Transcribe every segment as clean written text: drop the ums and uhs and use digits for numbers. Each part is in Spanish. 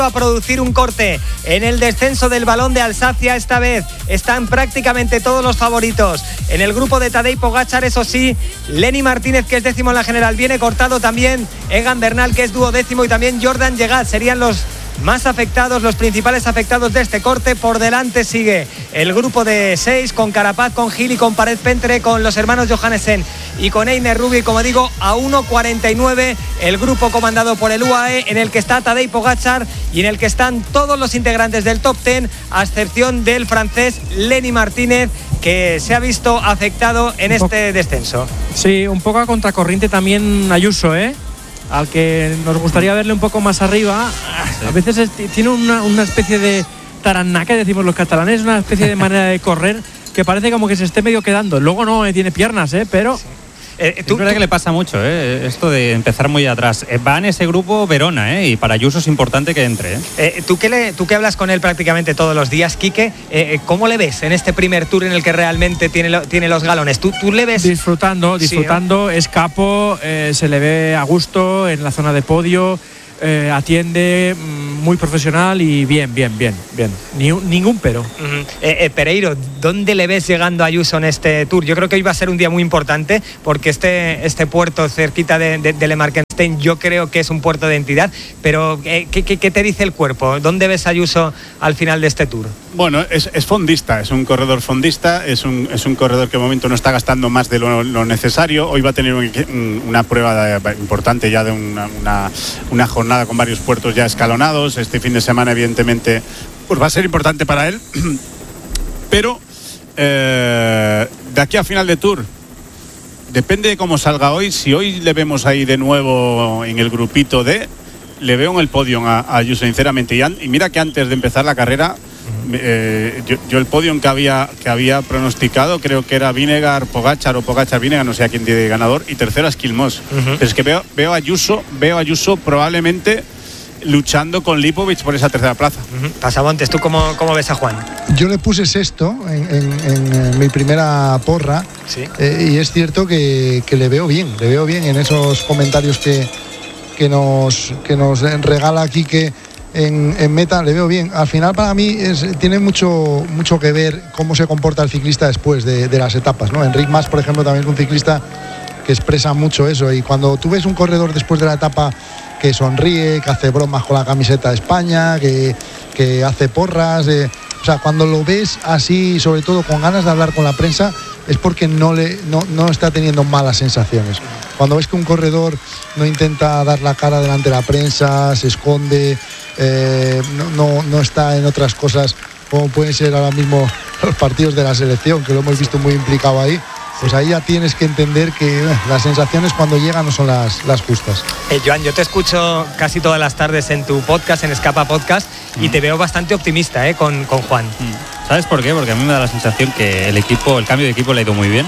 a producir un corte en el descenso del Balón de Alsacia. Esta vez están prácticamente todos los favoritos en el grupo de Tadej Pogačar. Eso sí, Lenny Martínez, que es décimo en la general, viene cortado también. Egan Bernal, que es duodécimo, y también Jordan Llegat serían los más afectados, los principales afectados de este corte. Por delante sigue el grupo de 6 con Carapaz, con Gil y con Paret Pentre, con los hermanos Johannesen y con Einer Rubio. Como digo, a 1.49 el grupo comandado por el UAE, en el que está Tadej Pogačar y en el que están todos los integrantes del top 10, a excepción del francés Lenny Martínez, que se ha visto afectado en este descenso. Sí, un poco a contracorriente también Ayuso, al que nos gustaría verle un poco más arriba. Sí. A veces tiene una especie de taraná, que decimos los catalanes, una especie de manera de correr que parece como que se esté medio quedando. Luego no tiene piernas, pero... Sí. Es verdad que le pasa mucho, esto de empezar muy atrás. Va en ese grupo Verona, y para Ayuso es importante que entre. Tú que hablas con él prácticamente todos los días, Quique, ¿cómo le ves en este primer tour en el que realmente tiene los galones? ¿Tú le ves? Disfrutando, sí, es capo, se le ve a gusto en la zona de podio, atiende, muy profesional y bien. Ningún pero. Pereiro, ¿dónde le ves llegando a Ayuso en este tour? Yo creo que hoy va a ser un día muy importante, porque este puerto cerquita de Le Marquenstein, yo creo que es un puerto de entidad, pero ¿qué te dice el cuerpo? ¿Dónde ves a Ayuso al final de este tour? Bueno, es fondista, es un corredor fondista, es un corredor que de momento no está gastando más de lo necesario. Hoy va a tener una prueba importante ya de una jornada con varios puertos ya escalonados. Este fin de semana, evidentemente, pues va a ser importante para él. Pero de aquí a final de tour, depende de cómo salga hoy. Si hoy le vemos ahí de nuevo en el grupito le veo en el podio a Ayuso, sinceramente. Y mira que antes de empezar la carrera, yo el podio que había pronosticado, creo que era Vinegar, Pogačar o Pogačar Vinegar, no sé a quién tiene ganador, y tercero es Quilmos. Pero es que veo a Ayuso probablemente luchando con Lipovic por esa tercera plaza. Pasamontes, ¿tú cómo ves a Juan? Yo le puse sexto en mi primera porra. Sí. Y es cierto que le veo bien en esos comentarios que nos regala aquí, que en meta le veo bien. Al final, para mí tiene mucho que ver cómo se comporta el ciclista después de las etapas, ¿no? Enric Mas, por ejemplo, también es un ciclista que expresa mucho eso, y cuando tú ves un corredor después de la etapa que sonríe, que hace bromas con la camiseta de España, que hace porras, o sea, cuando lo ves así, sobre todo con ganas de hablar con la prensa, es porque no está teniendo malas sensaciones. Cuando ves que un corredor no intenta dar la cara delante de la prensa, se esconde, no está en otras cosas, como pueden ser ahora mismo los partidos de la selección, que lo hemos visto muy implicado ahí, pues ahí ya tienes que entender que las sensaciones cuando llegan no son las justas. Joan, yo te escucho casi todas las tardes en tu podcast, en Escapa Podcast, y te veo bastante optimista con Juan. ¿Sabes por qué? Porque a mí me da la sensación que el cambio de equipo le ha ido muy bien.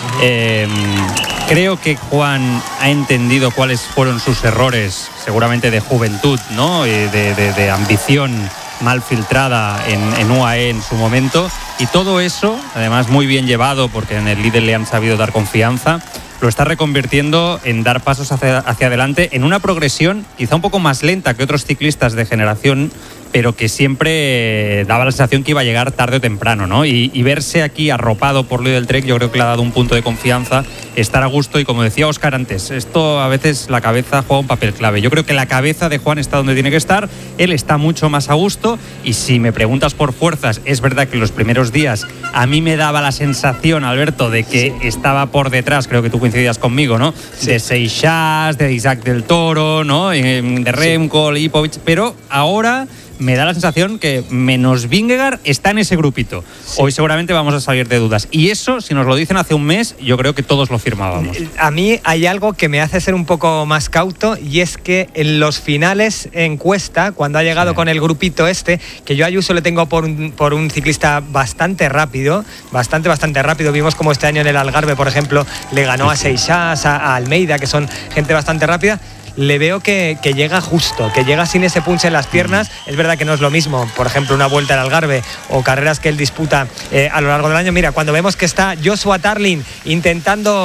Creo que Juan ha entendido cuáles fueron sus errores, seguramente de juventud, ¿no? De ambición mal filtrada en UAE en su momento, y todo eso, además muy bien llevado, porque en el líder le han sabido dar confianza, lo está reconvirtiendo en dar pasos hacia adelante en una progresión quizá un poco más lenta que otros ciclistas de generación, pero que siempre daba la sensación que iba a llegar tarde o temprano, ¿no? Y verse aquí arropado por Luis del Trek, yo creo que le ha dado un punto de confianza, estar a gusto, y como decía Óscar antes, esto a veces la cabeza juega un papel clave. Yo creo que la cabeza de Juan está donde tiene que estar, él está mucho más a gusto, y si me preguntas por fuerzas, es verdad que los primeros días a mí me daba la sensación, Alberto, de que estaba por detrás, creo que tú coincidías conmigo, ¿no? Sí. De Seixas, de Isaac del Toro, ¿no? De Remco, Lipovic, pero ahora me da la sensación que menos Vingegaard está en ese grupito. Sí. Hoy seguramente vamos a salir de dudas. Y eso, si nos lo dicen hace un mes, yo creo que todos lo firmábamos. A mí hay algo que me hace ser un poco más cauto, y es que en los finales encuesta, cuando ha llegado con el grupito que yo a Ayuso le tengo por un ciclista bastante rápido, bastante rápido. Vimos como este año en el Algarve, por ejemplo, le ganó a Seixas, a Almeida, que son gente bastante rápida. Le veo que llega justo, que llega sin ese punch en las piernas. Es verdad que no es lo mismo, por ejemplo, una vuelta al Algarve o carreras que él disputa a lo largo del año. Mira, cuando vemos que está Joshua Tarling intentando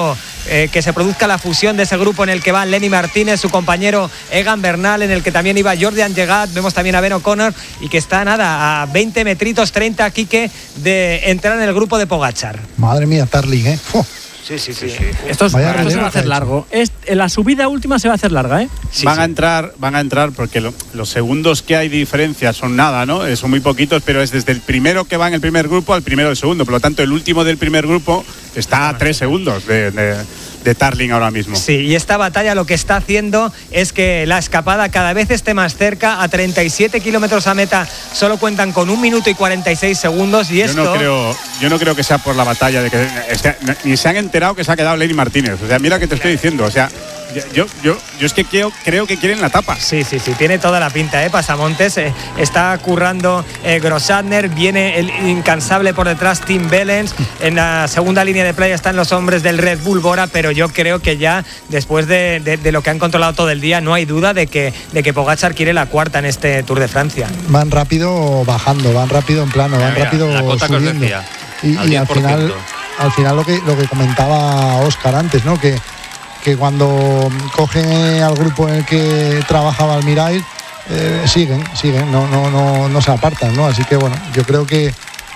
que se produzca la fusión de ese grupo en el que va Lenny Martínez, su compañero Egan Bernal, en el que también iba Jordan Llegat, vemos también a Ben O'Connor, y que está a 20 metritos, 30, Quique, de entrar en el grupo de Pogačar. Madre mía, Tarling, ¿eh? Sí. Esto se va a hacer largo. La subida última se va a hacer larga, ¿eh? Van a entrar porque los segundos que hay de diferencia son nada, ¿no? Son muy poquitos, pero es desde el primero que va en el primer grupo al primero del segundo. Por lo tanto, el último del primer grupo está a 3 segundos de Tarling ahora mismo. Sí, y esta batalla lo que está haciendo es que la escapada cada vez esté más cerca. A 37 kilómetros a meta solo cuentan con 1 minuto y 46 segundos. Y yo no creo que sea por la batalla de que ni se han enterado que se ha quedado Lenny Martínez. O sea, mira que te estoy diciendo. O sea, yo es que creo que quieren la tapa. Sí, tiene toda la pinta, Pasamontes. Está currando Grossadner, viene el incansable por detrás Tim Wellens. En la segunda línea de playa están los hombres del Red Bull Bora, pero yo creo que ya después de lo que han controlado todo el día, no hay duda de que Pogačar quiere la cuarta en este Tour de Francia. Van rápido bajando, van rápido en plano, van rápido la cota subiendo. Que os decía, y al final lo que comentaba Óscar antes, ¿no? Que cuando cogen al grupo en el que trabajaba Almirall, siguen, no se apartan, ¿no? Así que bueno, yo creo que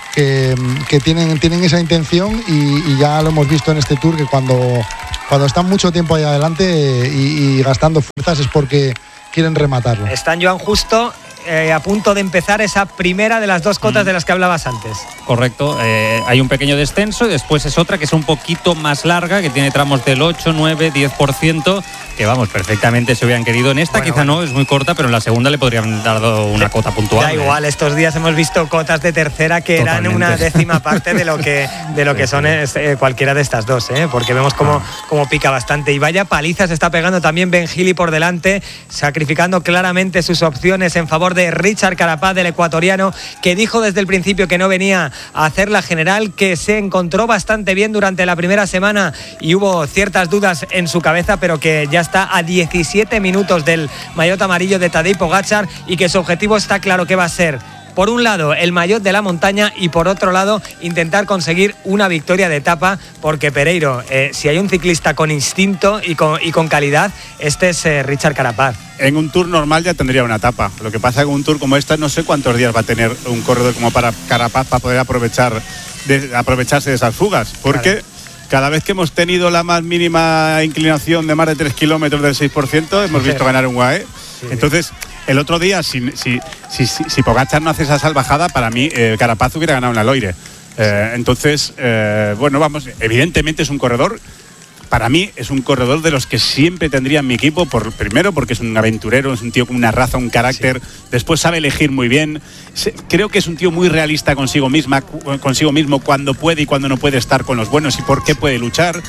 tienen esa intención y ya lo hemos visto en este Tour, que cuando están mucho tiempo ahí adelante y gastando fuerzas es porque quieren rematarlo. Están, Joan, justo a punto de empezar esa primera de las 2 cotas de las que hablabas antes. Correcto, hay un pequeño descenso y después es otra que es un poquito más larga, que tiene tramos del 8, 9, 10%, que vamos, perfectamente se hubieran querido. En esta no, es muy corta, pero en la segunda le podrían dar una cota puntual. Da igual, estos días hemos visto cotas de tercera que eran una 10ª parte de lo que son cualquiera de estas dos, porque vemos cómo pica bastante. Y vaya paliza se está pegando también Ben Healy por delante, sacrificando claramente sus opciones en favor de Richard Carapaz, del ecuatoriano, que dijo desde el principio que no venía a hacer la general, que se encontró bastante bien durante la primera semana y hubo ciertas dudas en su cabeza, pero que ya está a 17 minutos del maillot amarillo de Tadej Pogačar y que su objetivo está claro que va a ser, por un lado, el maillot de la montaña y por otro lado, intentar conseguir una victoria de etapa, porque Pereiro, si hay un ciclista con instinto y con calidad, este es Richard Carapaz. En un Tour normal ya tendría una etapa. Lo que pasa es que en un Tour como esta no sé cuántos días va a tener un corredor como para Carapaz para poder aprovecharse de esas fugas, porque cada vez que hemos tenido la más mínima inclinación de más de 3 kilómetros del 6%, hemos visto ganar un UAE. Entonces, el otro día, si Pogačar no hace esa salvajada, para mí Carapaz hubiera ganado una Loire. Entonces, vamos, evidentemente es un corredor. Para mí es un corredor de los que siempre tendría en mi equipo, primero porque es un aventurero, es un tío con una raza, un carácter, después sabe elegir muy bien. Creo que es un tío muy realista consigo mismo cuando puede y cuando no puede estar con los buenos y por qué puede luchar.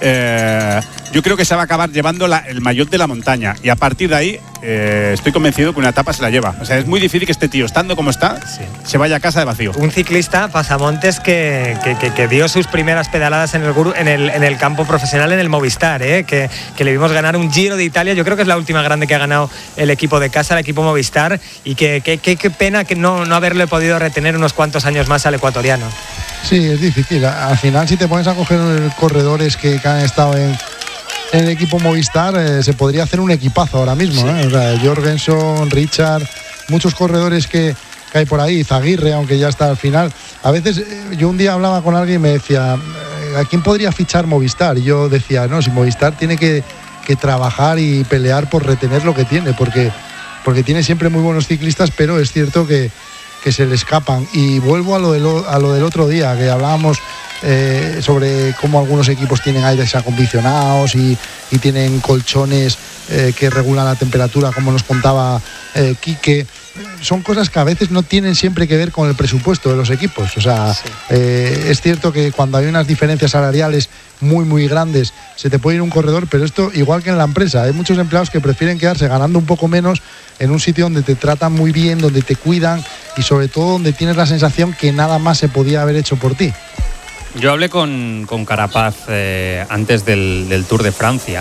Yo creo que se va a acabar llevando el maillot de la montaña y a partir de ahí estoy convencido que una etapa se la lleva. O sea, es muy difícil que este tío, estando como está, se vaya a casa de vacío. Un ciclista, Pasamontes, que dio sus primeras pedaladas en el campo profesional en el Movistar, que le vimos ganar un Giro de Italia. Yo creo que es la última grande que ha ganado el equipo de casa, el equipo Movistar, y qué pena que no haberle podido retener unos cuantos años más al ecuatoriano. Sí, es difícil. Al final, si te pones a coger corredores que han estado en el equipo Movistar, se podría hacer un equipazo ahora mismo. O sea, Jorgenson, Richard, muchos corredores que hay por ahí, Zaguirre, aunque ya está al final. A veces yo un día hablaba con alguien y me decía, ¿a quién podría fichar Movistar? Y yo decía, no, si Movistar tiene que trabajar y pelear por retener lo que tiene, porque tiene siempre muy buenos ciclistas, pero es cierto que se le escapan. Y vuelvo a lo del otro día, que hablábamos sobre cómo algunos equipos tienen aires acondicionados y tienen colchones que regulan la temperatura, como nos contaba Quique. Son cosas que a veces no tienen siempre que ver con el presupuesto de los equipos. O sea, es cierto que cuando hay unas diferencias salariales muy, muy grandes, se te puede ir un corredor, pero esto, igual que en la empresa, hay muchos empleados que prefieren quedarse ganando un poco menos en un sitio donde te tratan muy bien, donde te cuidan y sobre todo donde tienes la sensación que nada más se podía haber hecho por ti. Yo hablé con Carapaz antes del Tour de Francia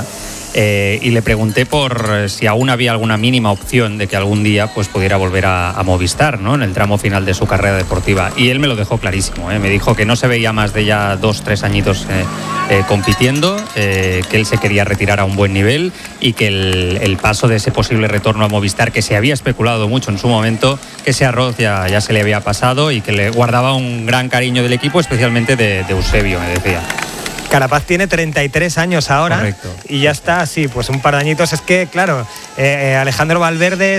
y le pregunté por si aún había alguna mínima opción de que algún día pues pudiera volver a Movistar, ¿no? En el tramo final de su carrera deportiva. Y él me lo dejó clarísimo, ¿eh? Me dijo que no se veía más de ya 2-3 añitos compitiendo, que él se quería retirar a un buen nivel y que el paso de ese posible retorno a Movistar, que se había especulado mucho en su momento, que ese arroz ya se le había pasado y que le guardaba un gran cariño del equipo, especialmente de Eusebio, me decía. Carapaz tiene 33 años ahora. Correcto. Y ya está, sí, pues un par de añitos. Es que, claro, Alejandro Valverde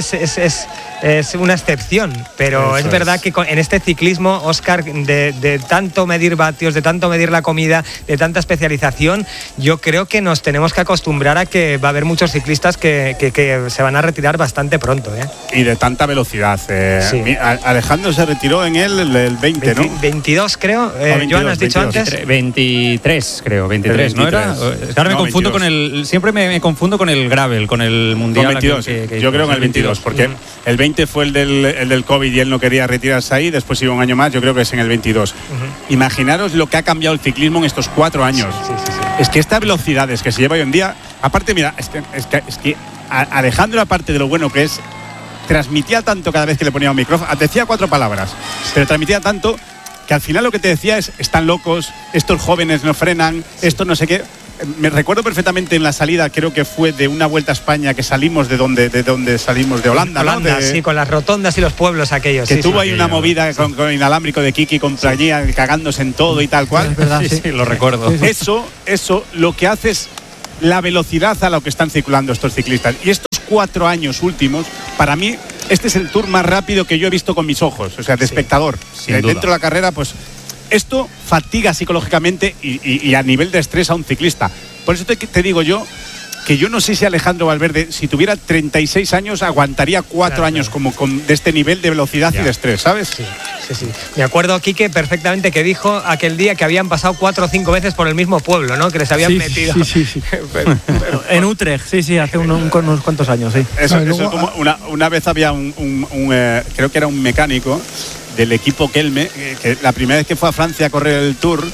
es una excepción, pero es verdad que en este ciclismo, Óscar, de tanto medir vatios, de tanto medir la comida, de tanta especialización, yo creo que nos tenemos que acostumbrar a que va a haber muchos ciclistas que se van a retirar bastante pronto, ¿eh? Y de tanta velocidad. Sí. Alejandro se retiró en el 20, ¿no? 22, creo. 22, Joan, ¿has dicho 22. antes? 23, creo, 23, ¿no era? Ahora me confundo 22. siempre me confundo con el gravel, con el mundial. Con 22, yo creo que en el 22, porque el 20 fue el del COVID y él no quería retirarse ahí, después iba un año más, yo creo que es en el 22. Imaginaros lo que ha cambiado el ciclismo en estos 4 años. Sí. Es que estas velocidades que se lleva hoy en día, aparte, mira, es que Alejandro, aparte de lo bueno que es, transmitía tanto cada vez que le ponía un micrófono, decía 4 palabras, pero transmitía tanto que al final lo que te decía es: están locos, estos jóvenes no frenan, esto no sé qué. Me recuerdo perfectamente en la salida, creo que fue de una Vuelta a España, que salimos de donde salimos, de Holanda, ¿no? Sí, con las rotondas y los pueblos aquellos. Que sí, tuvo sí. ahí una movida con inalámbrico de Kiki contra allí, cagándose en todo y tal cual. Es verdad, Sí, lo recuerdo. Eso lo que hace es la velocidad a la que están circulando estos ciclistas. Y estos 4 años últimos, para mí, este es el Tour más rápido que yo he visto con mis ojos, o sea, de espectador. Sin duda. Dentro de la carrera, pues esto fatiga psicológicamente y a nivel de estrés a un ciclista. Por eso te digo yo que yo no sé si Alejandro Valverde, si tuviera 36 años, aguantaría 4 años como de este nivel de velocidad y de estrés, ¿sabes? Sí. Me acuerdo, Quique, perfectamente, que dijo aquel día que habían pasado 4 o 5 veces por el mismo pueblo, ¿no? Que les habían metido. Sí. Pero, en Utrecht, sí, hace unos cuantos años, sí. Eso es como una vez había creo que era un mecánico del equipo Kelme, que la primera vez que fue a Francia a correr el Tour,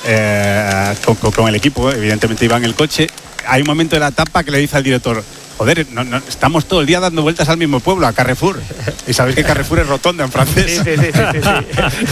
con el equipo, evidentemente iba en el coche, hay un momento de la etapa que le dice al director: joder, no, estamos todo el día dando vueltas al mismo pueblo, a Carrefour. Y sabéis que Carrefour es rotonda en francés. Sí.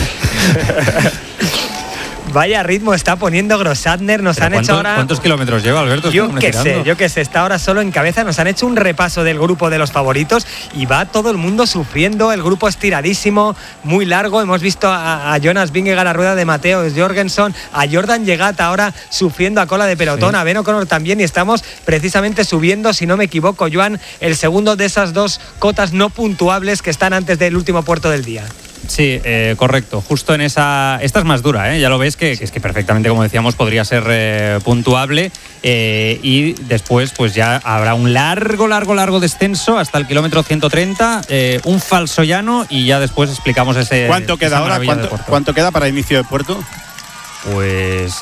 Vaya ritmo está poniendo Grossatner. Nos han hecho ahora... ¿Cuántos kilómetros lleva, Alberto? Yo qué sé, está ahora solo en cabeza. Nos han hecho un repaso del grupo de los favoritos y va todo el mundo sufriendo. El grupo estiradísimo, muy largo. Hemos visto a Jonas Vingegaard a rueda de Mateo Jorgensen, a Jordan Llegat ahora sufriendo a cola de pelotón, sí. A Ben O'Connor también, y estamos precisamente subiendo, si no me equivoco, Joan, el segundo de esas 2 cotas no puntuables que están antes del último puerto del día. Sí, correcto. Justo en esa... Esta es más dura, ¿eh? Ya lo ves que es que perfectamente, como decíamos, podría ser puntuable. Y después pues ya habrá un largo descenso hasta el kilómetro 130, un falso llano, y ya después explicamos ese... ¿Cuánto queda ahora? ¿Cuánto queda para inicio de puerto? Pues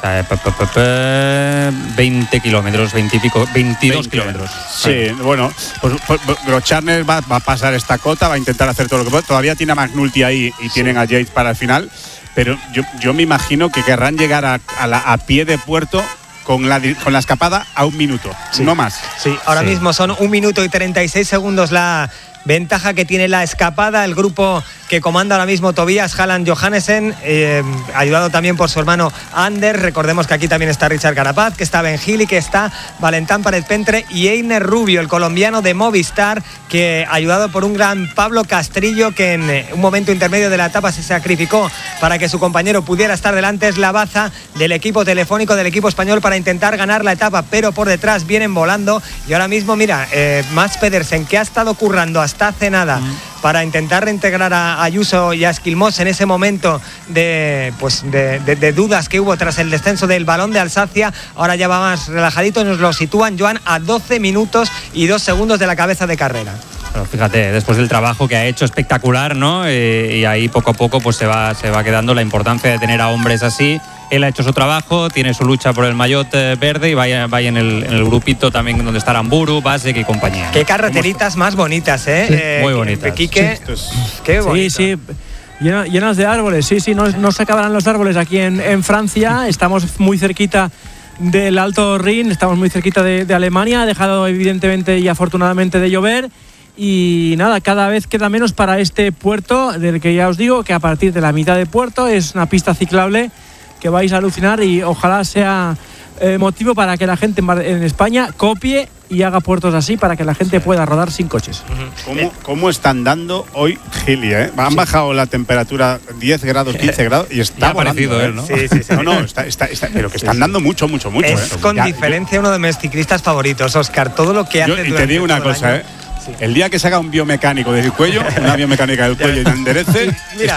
20 kilómetros, 20 y pico, 22 kilómetros. Sí, bueno, pues Grossatner va a pasar esta cota, va a intentar hacer todo lo que puede. Todavía tiene a McNulty ahí y tienen a Yates para el final, pero yo me imagino que querrán llegar a pie de puerto con la escapada a 1 minuto, no más. Sí, ahora mismo son 1 minuto y 36 segundos la ventaja que tiene la escapada. El grupo que comanda ahora mismo Tobias Halland Johannesen, ayudado también por su hermano Anders. Recordemos que aquí también está Richard Carapaz, que está Ben Gili, que está Valentán Paret-Pentre y Einer Rubio, el colombiano de Movistar, que ayudado por un gran Pablo Castrillo, que en un momento intermedio de la etapa se sacrificó para que su compañero pudiera estar delante. Es la baza del equipo telefónico del equipo español para intentar ganar la etapa, pero por detrás vienen volando. Y ahora mismo, mira, Mats Pedersen, que ha estado currando hasta hace nada para intentar reintegrar a Ayuso y a Esquilmós en ese momento de dudas que hubo tras el descenso del Balón de Alsacia. Ahora ya va más relajadito, nos lo sitúan, Joan, a 12 minutos y 2 segundos de la cabeza de carrera. Pero fíjate, después del trabajo que ha hecho espectacular, ¿no? Y ahí poco a poco pues se va quedando la importancia de tener a hombres así. Él ha hecho su trabajo, tiene su lucha por el maillot verde y vaya en el grupito también donde está Aramburu, Basek y compañía. Qué carreteritas más bonitas, ¿eh? Sí, muy bonitas. Quique, qué bonito. Sí. Llenas de árboles, sí, no se acabarán los árboles aquí en Francia. Estamos muy cerquita del Alto Rin, estamos muy cerquita de Alemania, ha dejado evidentemente y afortunadamente de llover. Y nada, cada vez queda menos para este puerto, del que ya os digo que a partir de la mitad de puerto es una pista ciclable que vais a alucinar, y ojalá sea motivo para que la gente en España copie y haga puertos así para que la gente pueda rodar sin coches. ¿Cómo están dando hoy Gili? Han bajado la temperatura 10 grados, 15 grados y está aparecido él, ¿no? Sí. No, está, pero que están dando mucho. Es con diferencia uno de mis ciclistas favoritos, Óscar. Todo lo que hace. Y te digo una cosa, Sí. El día que se haga un biomecánico del cuello, una biomecánica del cuello y te enderece,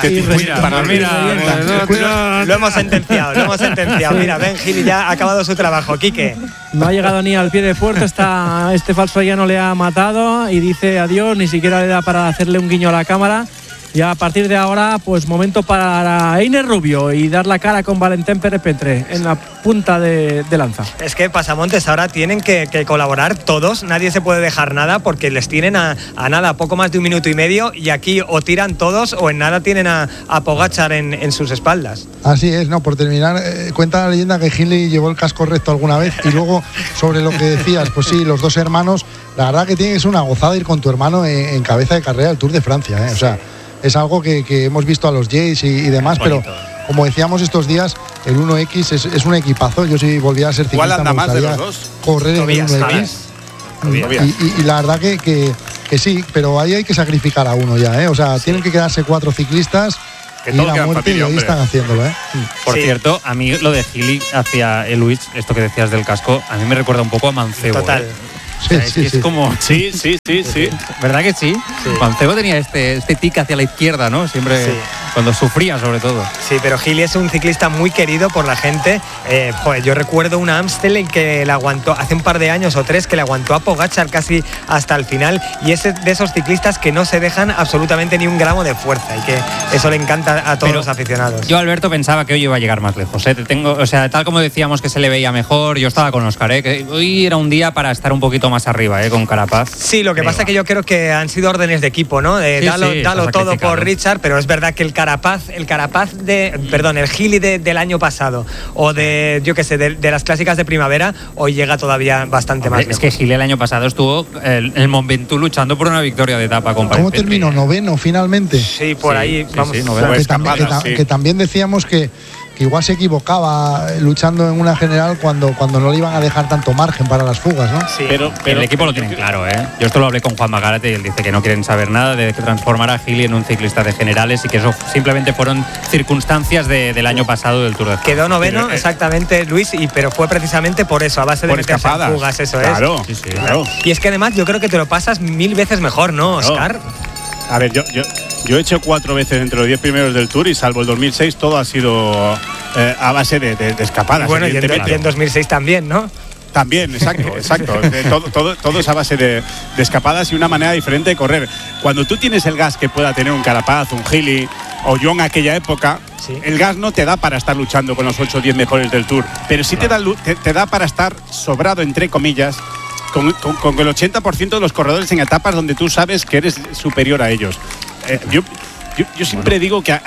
Lo hemos sentenciado. Mira, Ben Gili ya ha acabado su trabajo. Quique. No ha llegado ni al pie de puerto, este falso ya no le ha matado y dice adiós, ni siquiera le da para hacerle un guiño a la cámara. Y a partir de ahora, pues momento para Einer Rubio y dar la cara con Valentín Pérez-Petre en la punta de lanza. Es que Pasamontes ahora tienen que colaborar todos, nadie se puede dejar nada porque les tienen a nada, poco más de 1 minuto y medio, y aquí o tiran todos o en nada tienen a Pogačar en sus espaldas. Así es, no, por terminar, cuenta la leyenda que Gili llevó el casco recto alguna vez, y luego sobre lo que decías, pues sí, los dos hermanos, la verdad que tienes una gozada ir con tu hermano en cabeza de carrera del Tour de Francia, o sea, es algo que hemos visto a los Jays y demás, pero como decíamos estos días, el 1X es un equipazo. Yo si volviera a ser ciclista, ¿cuál anda más de los dos? Correr en el 1X. Y la verdad que sí, pero ahí hay que sacrificar a uno ya, o sea, tienen que quedarse 4 ciclistas y ir a muerte, y ahí están haciéndolo, Por cierto, a mí lo de Gili hacia Luis, esto que decías del casco, a mí me recuerda un poco a Mancebo. Total. Es como… Sí. ¿Verdad que sí? Mancebo tenía este tic hacia la izquierda, ¿no? Siempre cuando sufría, sobre todo. Sí, pero Gili es un ciclista muy querido por la gente. Yo recuerdo una Amstel en que le aguantó hace un par de años o 3, que le aguantó a Pogačar casi hasta el final, y es de esos ciclistas que no se dejan absolutamente ni un gramo de fuerza, y que eso le encanta a todos los aficionados. Yo, Alberto, pensaba que hoy iba a llegar más lejos. Tal como decíamos que se le veía mejor, yo estaba con Óscar, que hoy era un día para estar un poquito más arriba, con Carapaz. Sí, lo que pasa es que yo creo que han sido órdenes de equipo, ¿no? Dalo todo por Richard, pero es verdad que el Gili del año pasado, o de las clásicas de primavera, hoy llega todavía bastante más lejos. Es que Gili el año pasado estuvo el Mont Ventoux luchando por una victoria de etapa con ¿Cómo terminó? ¿Noveno finalmente? Sí, por ahí vamos. Que también decíamos que igual se equivocaba luchando en una general cuando no le iban a dejar tanto margen para las fugas, ¿no? Sí, pero el equipo lo tienen claro, Yo esto lo hablé con Juan Magarate y él dice que no quieren saber nada de que transformar a Gili en un ciclista de generales, y que eso simplemente fueron circunstancias del año pasado del Tour de Francia. Quedó noveno, exactamente, Luis, pero fue precisamente por eso, a base de meterse en fugas, eso claro, es. Claro. Y es que además yo creo que te lo pasas 1000 veces mejor, ¿no, Óscar? A ver, yo he hecho 4 veces entre los 10 primeros del Tour, y salvo el 2006 todo ha sido a base de escapadas. Bueno, y en 2006 también, ¿no? También, exacto. Todo es a base de escapadas y una manera diferente de correr. Cuando tú tienes el gas que pueda tener un Carapaz, un Gili o yo en aquella época, el gas no te da para estar luchando con los 8 o 10 mejores del Tour, pero sí te da para estar sobrado, entre comillas, con el 80% de los corredores en etapas donde tú sabes que eres superior a ellos. Yo siempre digo que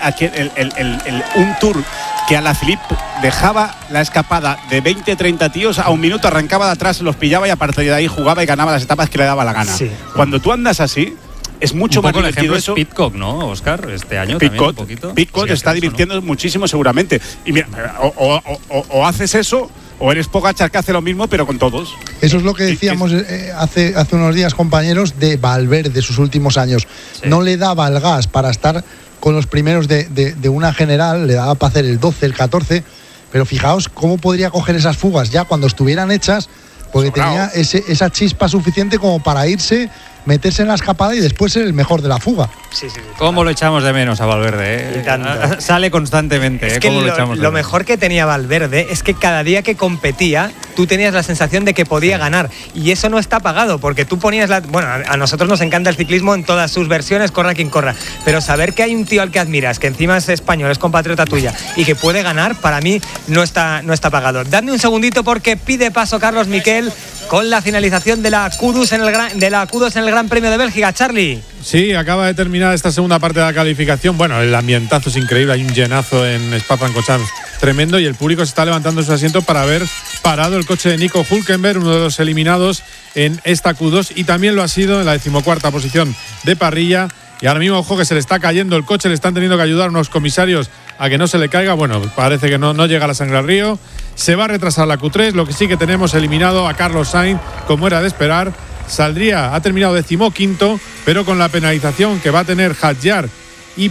un Tour que Alaphilippe dejaba la escapada de 20-30 tíos, a 1 minuto arrancaba de atrás, los pillaba y a partir de ahí jugaba y ganaba las etapas que le daba la gana. Sí. Cuando tú andas así, es mucho más divertido eso. Pidcock, ¿no, Óscar? Este año Pidcock, también un poquito. Pidcock está divirtiendo muchísimo seguramente. Y mira, o haces eso, o eres Pogačar, que hace lo mismo pero con todos. Eso es lo que decíamos hace unos días, compañeros, de Valverde, sus últimos años. No le daba el gas para estar con los primeros de una general, le daba para hacer el 12, el 14, pero fijaos cómo podría coger esas fugas ya cuando estuvieran hechas, porque tenía esa chispa suficiente como para irse, meterse en la escapada y después ser el mejor de la fuga. Sí. ¿Cómo lo echamos de menos a Valverde? Sale constantemente. Es que lo mejor que tenía Valverde es que cada día que competía tú tenías la sensación de que podía ganar, y eso no está pagado, porque tú ponías a nosotros nos encanta el ciclismo en todas sus versiones, corra quien corra, pero saber que hay un tío al que admiras, que encima es español, es compatriota tuya y que puede ganar, para mí no está pagado. Dadme un segundito porque pide paso Carlos Miquel con la finalización de la Q2 en el Gran Premio de Bélgica. Charlie. Sí, acaba de terminar esta segunda parte de la calificación. Bueno, el ambientazo es increíble, hay un llenazo en Spa-Francorchamps tremendo y el público se está levantando de su asiento para haber parado el coche de Nico Hülkenberg, uno de los eliminados en esta Q2, y también lo ha sido en la 14ª posición de parrilla. Y ahora mismo, ojo, que se le está cayendo el coche, le están teniendo que ayudar unos comisarios a que no se le caiga. Bueno, parece que no llega la sangre al río. Se va a retrasar la Q3, lo que sí que tenemos eliminado a Carlos Sainz, como era de esperar. Ha terminado 15º, pero con la penalización que va a tener Hadjar y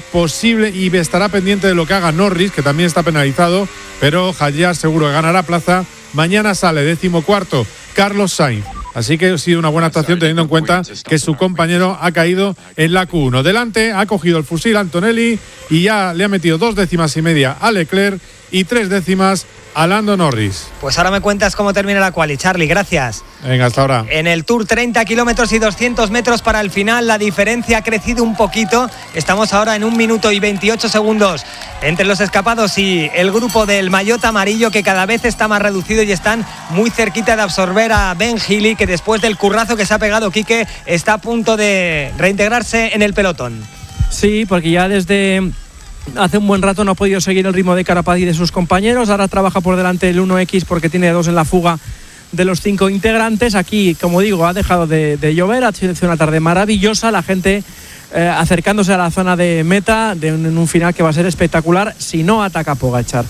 estará pendiente de lo que haga Norris, que también está penalizado, pero Hadjar seguro que ganará plaza. Mañana sale 14º Carlos Sainz. Así que ha sido una buena actuación teniendo en cuenta que su compañero ha caído en la Q1. Delante ha cogido el fusil Antonelli y ya le ha metido 2,5 décimas a Leclerc y 3 décimas a Lando Norris. Pues ahora me cuentas cómo termina la quali, Charlie, gracias. Venga, hasta ahora. En el Tour, 30 kilómetros y 200 metros para el final. La diferencia ha crecido un poquito. Estamos ahora en 1 minuto y 28 segundos entre los escapados y el grupo del maillot amarillo, que cada vez está más reducido y están muy cerquita de absorber a Ben Healy, que después del currazo que se ha pegado Quique está a punto de reintegrarse en el pelotón. Sí, porque ya desde hace un buen rato no ha podido seguir el ritmo de Carapaz y de sus compañeros. Ahora trabaja por delante el 1X porque tiene 2 en la fuga de los 5 integrantes. Aquí, como digo, ha dejado de llover. Ha sido una tarde maravillosa. La gente acercándose a la zona de meta en un final que va a ser espectacular. Si no ataca Pogačar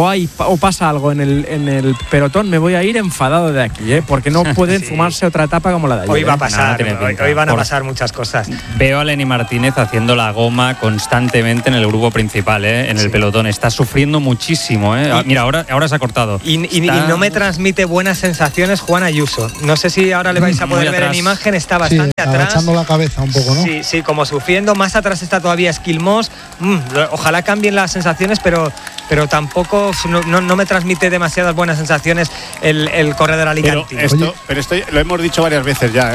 o pasa algo en el pelotón, me voy a ir enfadado de aquí, porque no pueden fumarse otra etapa como la de ayer. Hoy va a pasar, hoy van a pasar muchas cosas. Veo a Lenny Martínez haciendo la goma constantemente en el grupo principal, en el pelotón. Está sufriendo muchísimo. Mira, ahora se ha cortado. Y no me transmite buenas sensaciones Juan Ayuso. No sé si ahora le vais a poder ver en imagen. Está bastante atrás. Echando la cabeza un poco, ¿no? Sí, como sufriendo. Más atrás está todavía Skilmos. Ojalá cambien las sensaciones, pero tampoco no me transmite demasiadas buenas sensaciones el corredor alicantino. Pero esto lo hemos dicho varias veces ya,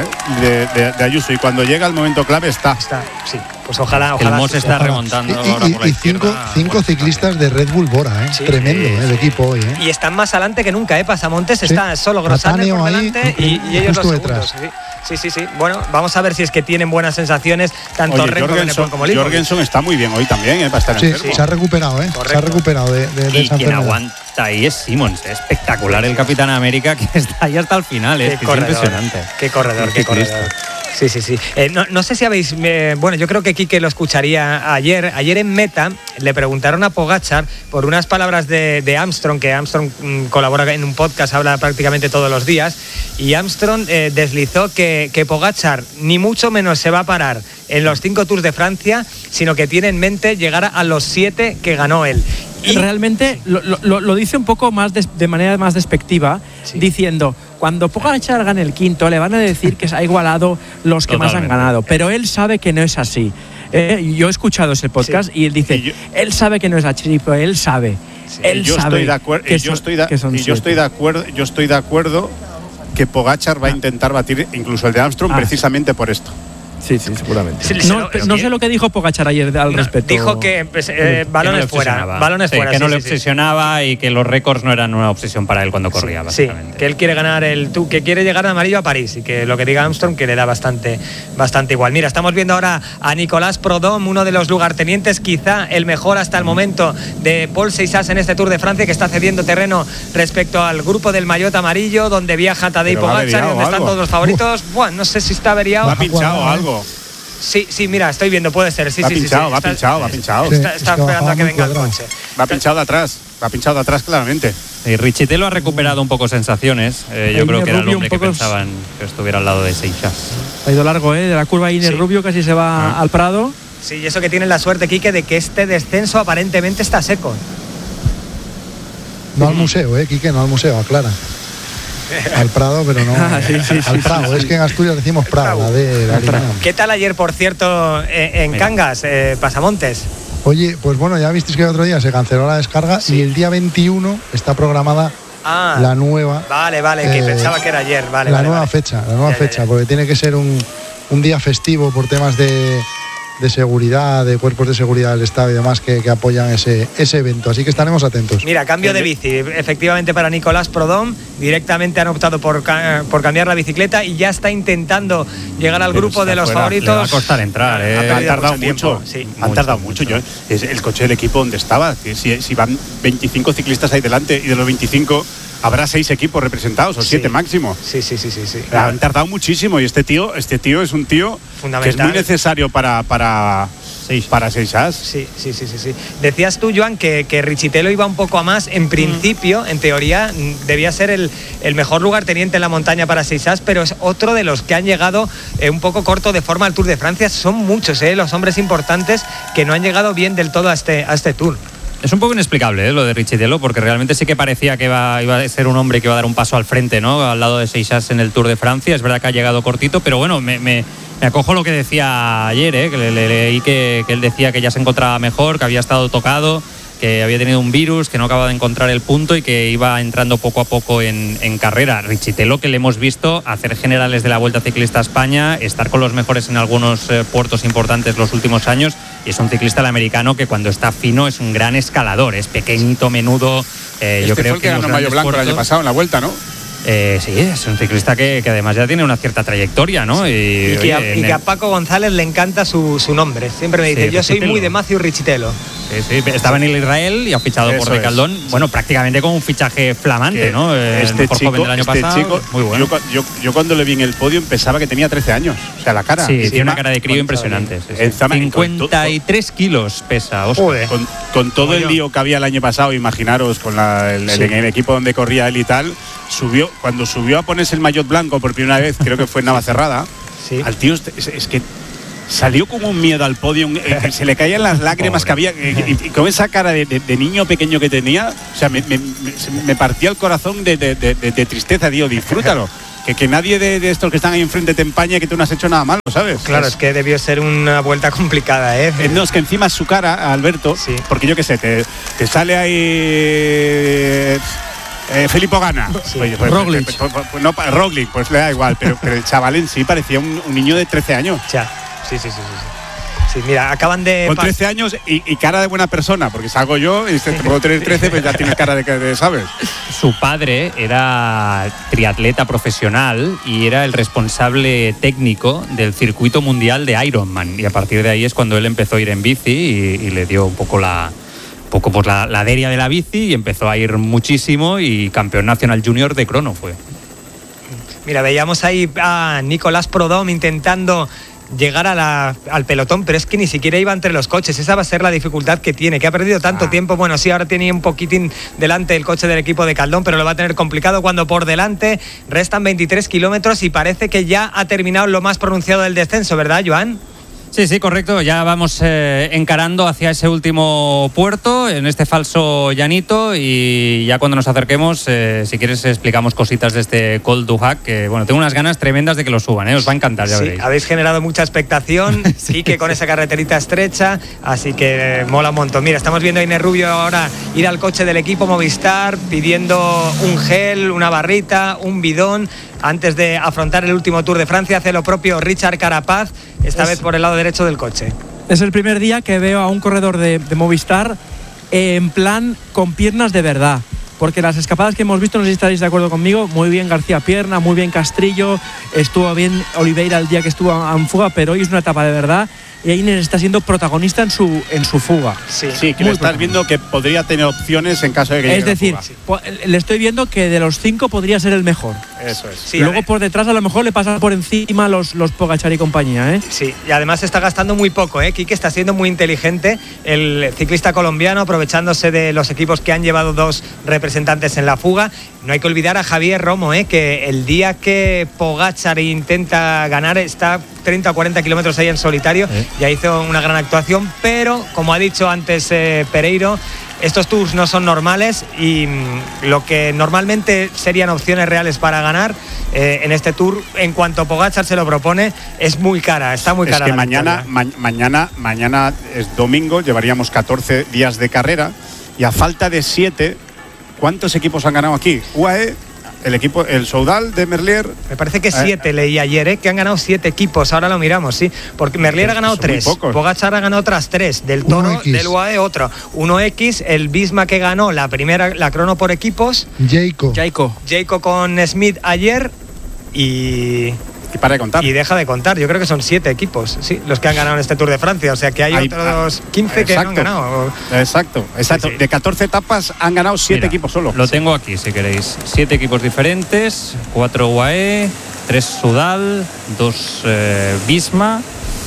de Ayuso, y cuando llega el momento clave está. Sí, pues ojalá. El Mos está remontando ahora por la izquierda. Cinco ciclistas de Red Bull Bora, tremendo el equipo hoy. Y están más adelante que nunca, Pasamontes está solo Grossaner por delante y ellos los segundos. Sí. Bueno, vamos a ver si es que tienen buenas sensaciones tanto Renko como Lipo. Jorgensen está muy bien hoy también, para estar enfermo. Se ha recuperado, Se ha recuperado de esa quien enfermedad. Aguanta ahí es Simmons, espectacular el Capitán América, que está ahí hasta el final, es impresionante. Qué corredor. Sí. No sé si habéis... bueno, yo creo que Quique lo escucharía ayer. Ayer en Meta le preguntaron a Pogačar por unas palabras de Armstrong, que Armstrong colabora en un podcast, habla prácticamente todos los días, y Armstrong deslizó que Pogačar ni mucho menos se va a parar en los 5 Tours de Francia, sino que tiene en mente llegar a los 7 que ganó él. Y realmente lo dice un poco más de manera más despectiva, diciendo: cuando Pogačar gane el 5, le van a decir que se ha igualado los que más han ganado, pero él sabe que no es así. Yo he escuchado ese podcast y él dice, él sabe que no es así, pero él sabe. Yo estoy de acuerdo que Pogačar va a intentar batir incluso el de Armstrong precisamente por esto. Sí, seguramente. No sé lo que dijo Pogačar ayer al respecto. Dijo que balones fuera. Que no le obsesionaba y que los récords no eran una obsesión para él cuando corría, básicamente. Sí, que él quiere ganar que quiere llegar de amarillo a París y que lo que diga Armstrong que le da bastante igual. Mira, estamos viendo ahora a Nicolas Prudhomme, uno de los lugartenientes, quizá el mejor hasta el momento de Paul Seixas en este Tour de Francia, que está cediendo terreno respecto al grupo del maillot amarillo, donde viaja Tadej Pogačar y donde están todos los favoritos. Bueno, no sé si está averiado. ¿Va pinchado algo? Sí, mira, estoy viendo, puede ser. Va pinchado. Está esperando a que venga el coche. Va pinchado de atrás claramente. Y Richitello ha recuperado un poco sensaciones. Yo creo que era el hombre que pensaban que estuviera al lado de Seixas. Ha ido largo, de la curva Iner Rubio casi se va al Prado. Sí, y eso que tiene la suerte, Quique, de que este descenso aparentemente está seco. No al museo, Quique, no al museo, aclara. Al Prado, pero no al Prado. Es que en Asturias decimos Prado, ¿Qué tal ayer, por cierto, en Cangas, Pasamontes? Oye, pues bueno, ya visteis que el otro día se canceló la descarga y el día 21 está programada la nueva. Vale, que pensaba que era ayer. La nueva fecha, porque tiene que ser un día festivo por temas de seguridad, de cuerpos de seguridad del Estado y demás que apoyan ese evento. Así que estaremos atentos. Mira, cambio de bici. Efectivamente, para Nicolás Prodom, directamente han optado por cambiar la bicicleta y ya está intentando llegar al grupo de los favoritos. Le va a costar entrar, Han tardado mucho. Sí. Han tardado mucho. Es el coche del equipo donde estaba. Si van 25 ciclistas ahí delante y de los 25 habrá 6 equipos representados o 7 máximo. Sí. Han tardado muchísimo y este tío es un tío que es muy necesario para Seixas. Sí. Decías tú, Joan, que Richitelo iba un poco a más. En principio, en teoría, debía ser el mejor lugarteniente en la montaña para Seixas, pero es otro de los que han llegado un poco corto de forma al Tour de Francia. Son muchos los hombres importantes que no han llegado bien del todo a este Tour. Es un poco inexplicable lo de Richitelo, porque realmente sí que parecía que iba a ser un hombre que iba a dar un paso al frente, ¿no? Al lado de Seixas en el Tour de Francia. Es verdad que ha llegado cortito, pero bueno, me acojo lo que decía ayer, que le leí que él decía que ya se encontraba mejor, que había estado tocado, que había tenido un virus, que no acaba de encontrar el punto y que iba entrando poco a poco en carrera. Richitelo, que le hemos visto hacer generales de la Vuelta Ciclista a España, estar con los mejores en algunos puertos importantes los últimos años, y es un ciclista el americano que cuando está fino es un gran escalador, es pequeñito, menudo. Yo creo fue el que ganó Mayo Blanco el año pasado en la Vuelta, ¿no? Sí, es un ciclista que además ya tiene una cierta trayectoria, ¿no? Sí. Y que a Paco González le encanta su nombre. Siempre me dice, yo soy muy de Matthew Richitelo. Sí, estaba en el Israel y ha fichado por Decathlon. Bueno, prácticamente como un fichaje flamante, ¿no? El mejor joven del año pasado. Chico, muy bueno. Yo cuando le vi en el podio pensaba que tenía 13 años. O sea, la cara. Sí, tiene una cara de crío impresionante. 53 kilos pesa, Óscar. Con todo el lío que había el año pasado, imaginaros, con el equipo donde corría él y tal, cuando subió a ponerse el maillot blanco por primera vez, creo que fue en Navacerrada, al tío es que salió con un miedo al podio, se le caían las lágrimas que había, y con esa cara de niño pequeño que tenía, o sea, me partía el corazón de tristeza, tío, disfrútalo. Que nadie de estos que están ahí enfrente te empañe que tú no has hecho nada malo, ¿sabes? Claro, es que debió ser una vuelta complicada, No, es que encima su cara, Alberto, porque yo qué sé, te sale ahí Filippo Ganna. Roglic. Roglic, pues le da igual, pero el chaval en sí parecía un niño de 13 años. Ya. Sí. Sí, mira, acaban de... Con 13 años y cara de buena persona, porque salgo yo y te puedo tener 13, pues ya tienes cara de ¿sabes? Su padre era triatleta profesional y era el responsable técnico del circuito mundial de Ironman. Y a partir de ahí es cuando él empezó a ir en bici y le dio un poco la deria de la bici y empezó a ir muchísimo, y campeón nacional junior de crono fue. Mira, veíamos ahí a Nicolás Prodom intentando llegar al pelotón, pero es que ni siquiera iba entre los coches. Esa va a ser la dificultad que tiene, que ha perdido tanto tiempo. Bueno, sí, ahora tiene un poquitín delante el coche del equipo de Caldón, pero lo va a tener complicado cuando por delante restan 23 kilómetros y parece que ya ha terminado lo más pronunciado del descenso, ¿verdad, Joan? Sí, correcto. Ya vamos encarando hacia ese último puerto, en este falso llanito, y ya cuando nos acerquemos, si quieres, explicamos cositas de este Col du Hac, que bueno, tengo unas ganas tremendas de que lo suban, os va a encantar, ya veréis. Habéis generado mucha expectación, sí, que con esa carreterita estrecha, así que mola un montón. Mira, estamos viendo a Inés Rubio ahora ir al coche del equipo Movistar pidiendo un gel, una barrita, un bidón. Antes de afrontar el último Tour de Francia, hace lo propio Richard Carapaz, esta vez por el lado derecho del coche. Es el primer día que veo a un corredor de Movistar en plan con piernas de verdad. Porque las escapadas que hemos visto, no sé si estaréis de acuerdo conmigo, muy bien García Pierna, muy bien Castrillo, estuvo bien Oliveira el día que estuvo en fuga, pero hoy es una etapa de verdad. Y Inés está siendo protagonista en su fuga. Sí, que lo estás viendo que podría tener opciones en caso de que llegue. Es decir, le estoy viendo que de los 5 podría ser el mejor. Eso es. Sí, luego por detrás a lo mejor le pasan por encima los Pogačar y compañía, Sí, y además está gastando muy poco, Quique está siendo muy inteligente el ciclista colombiano, aprovechándose de los equipos que han llevado 2 representantes en la fuga. No hay que olvidar a Javier Romo, que el día que Pogačar intenta ganar está 30 o 40 kilómetros ahí en solitario. Ya hizo una gran actuación, pero como ha dicho antes Pereiro, estos tours no son normales y lo que normalmente serían opciones reales para ganar en este tour, en cuanto Pogačar se lo propone, es muy cara, está muy cara. Es que mañana es domingo, llevaríamos 14 días de carrera y a falta de 7, ¿cuántos equipos han ganado aquí? UAE, el Soudal de Merlier. Me parece que 7 leí ayer, que han ganado 7 equipos. Ahora lo miramos, sí. Porque Merlier ha ganado 3. Pogačar ha ganado otras 3. Del Toro, del UAE, otro. 1X, el Visma que ganó la crono por equipos. Jayco con Smith ayer. Y para de contar. Y deja de contar. Yo creo que son 7 equipos, sí, los que han ganado en este Tour de Francia. O sea que hay otros 15 que no han ganado. Exacto. Sí. De 14 etapas han ganado 7 equipos solo. Lo tengo aquí, si queréis. 7 equipos diferentes, 4 UAE, 3 Soudal, 2 Visma.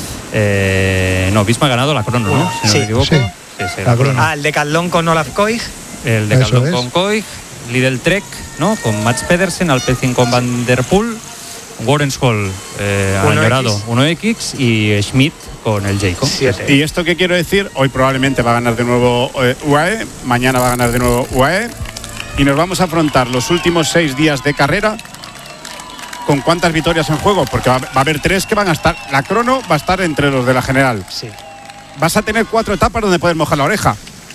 Visma ha ganado la crono, ¿no? Si no me equivoco. Sí, la crono. El Decathlon con Olaf Koig. El Decathlon con Koig. Lidl Trek, ¿no? Con Mats Pedersen, Alpecin con Van Der Poel. Warrenshall añorado 1X y Schmidt con el Jayco. ¿Y esto qué quiero decir? Hoy probablemente va a ganar de nuevo UAE, mañana va a ganar de nuevo UAE y nos vamos a afrontar los últimos 6 días de carrera con cuántas victorias en juego, porque va a haber 3 que van a estar, la crono va a estar entre los de la general. Sí. Vas a tener 4 etapas donde puedes mojar la oreja.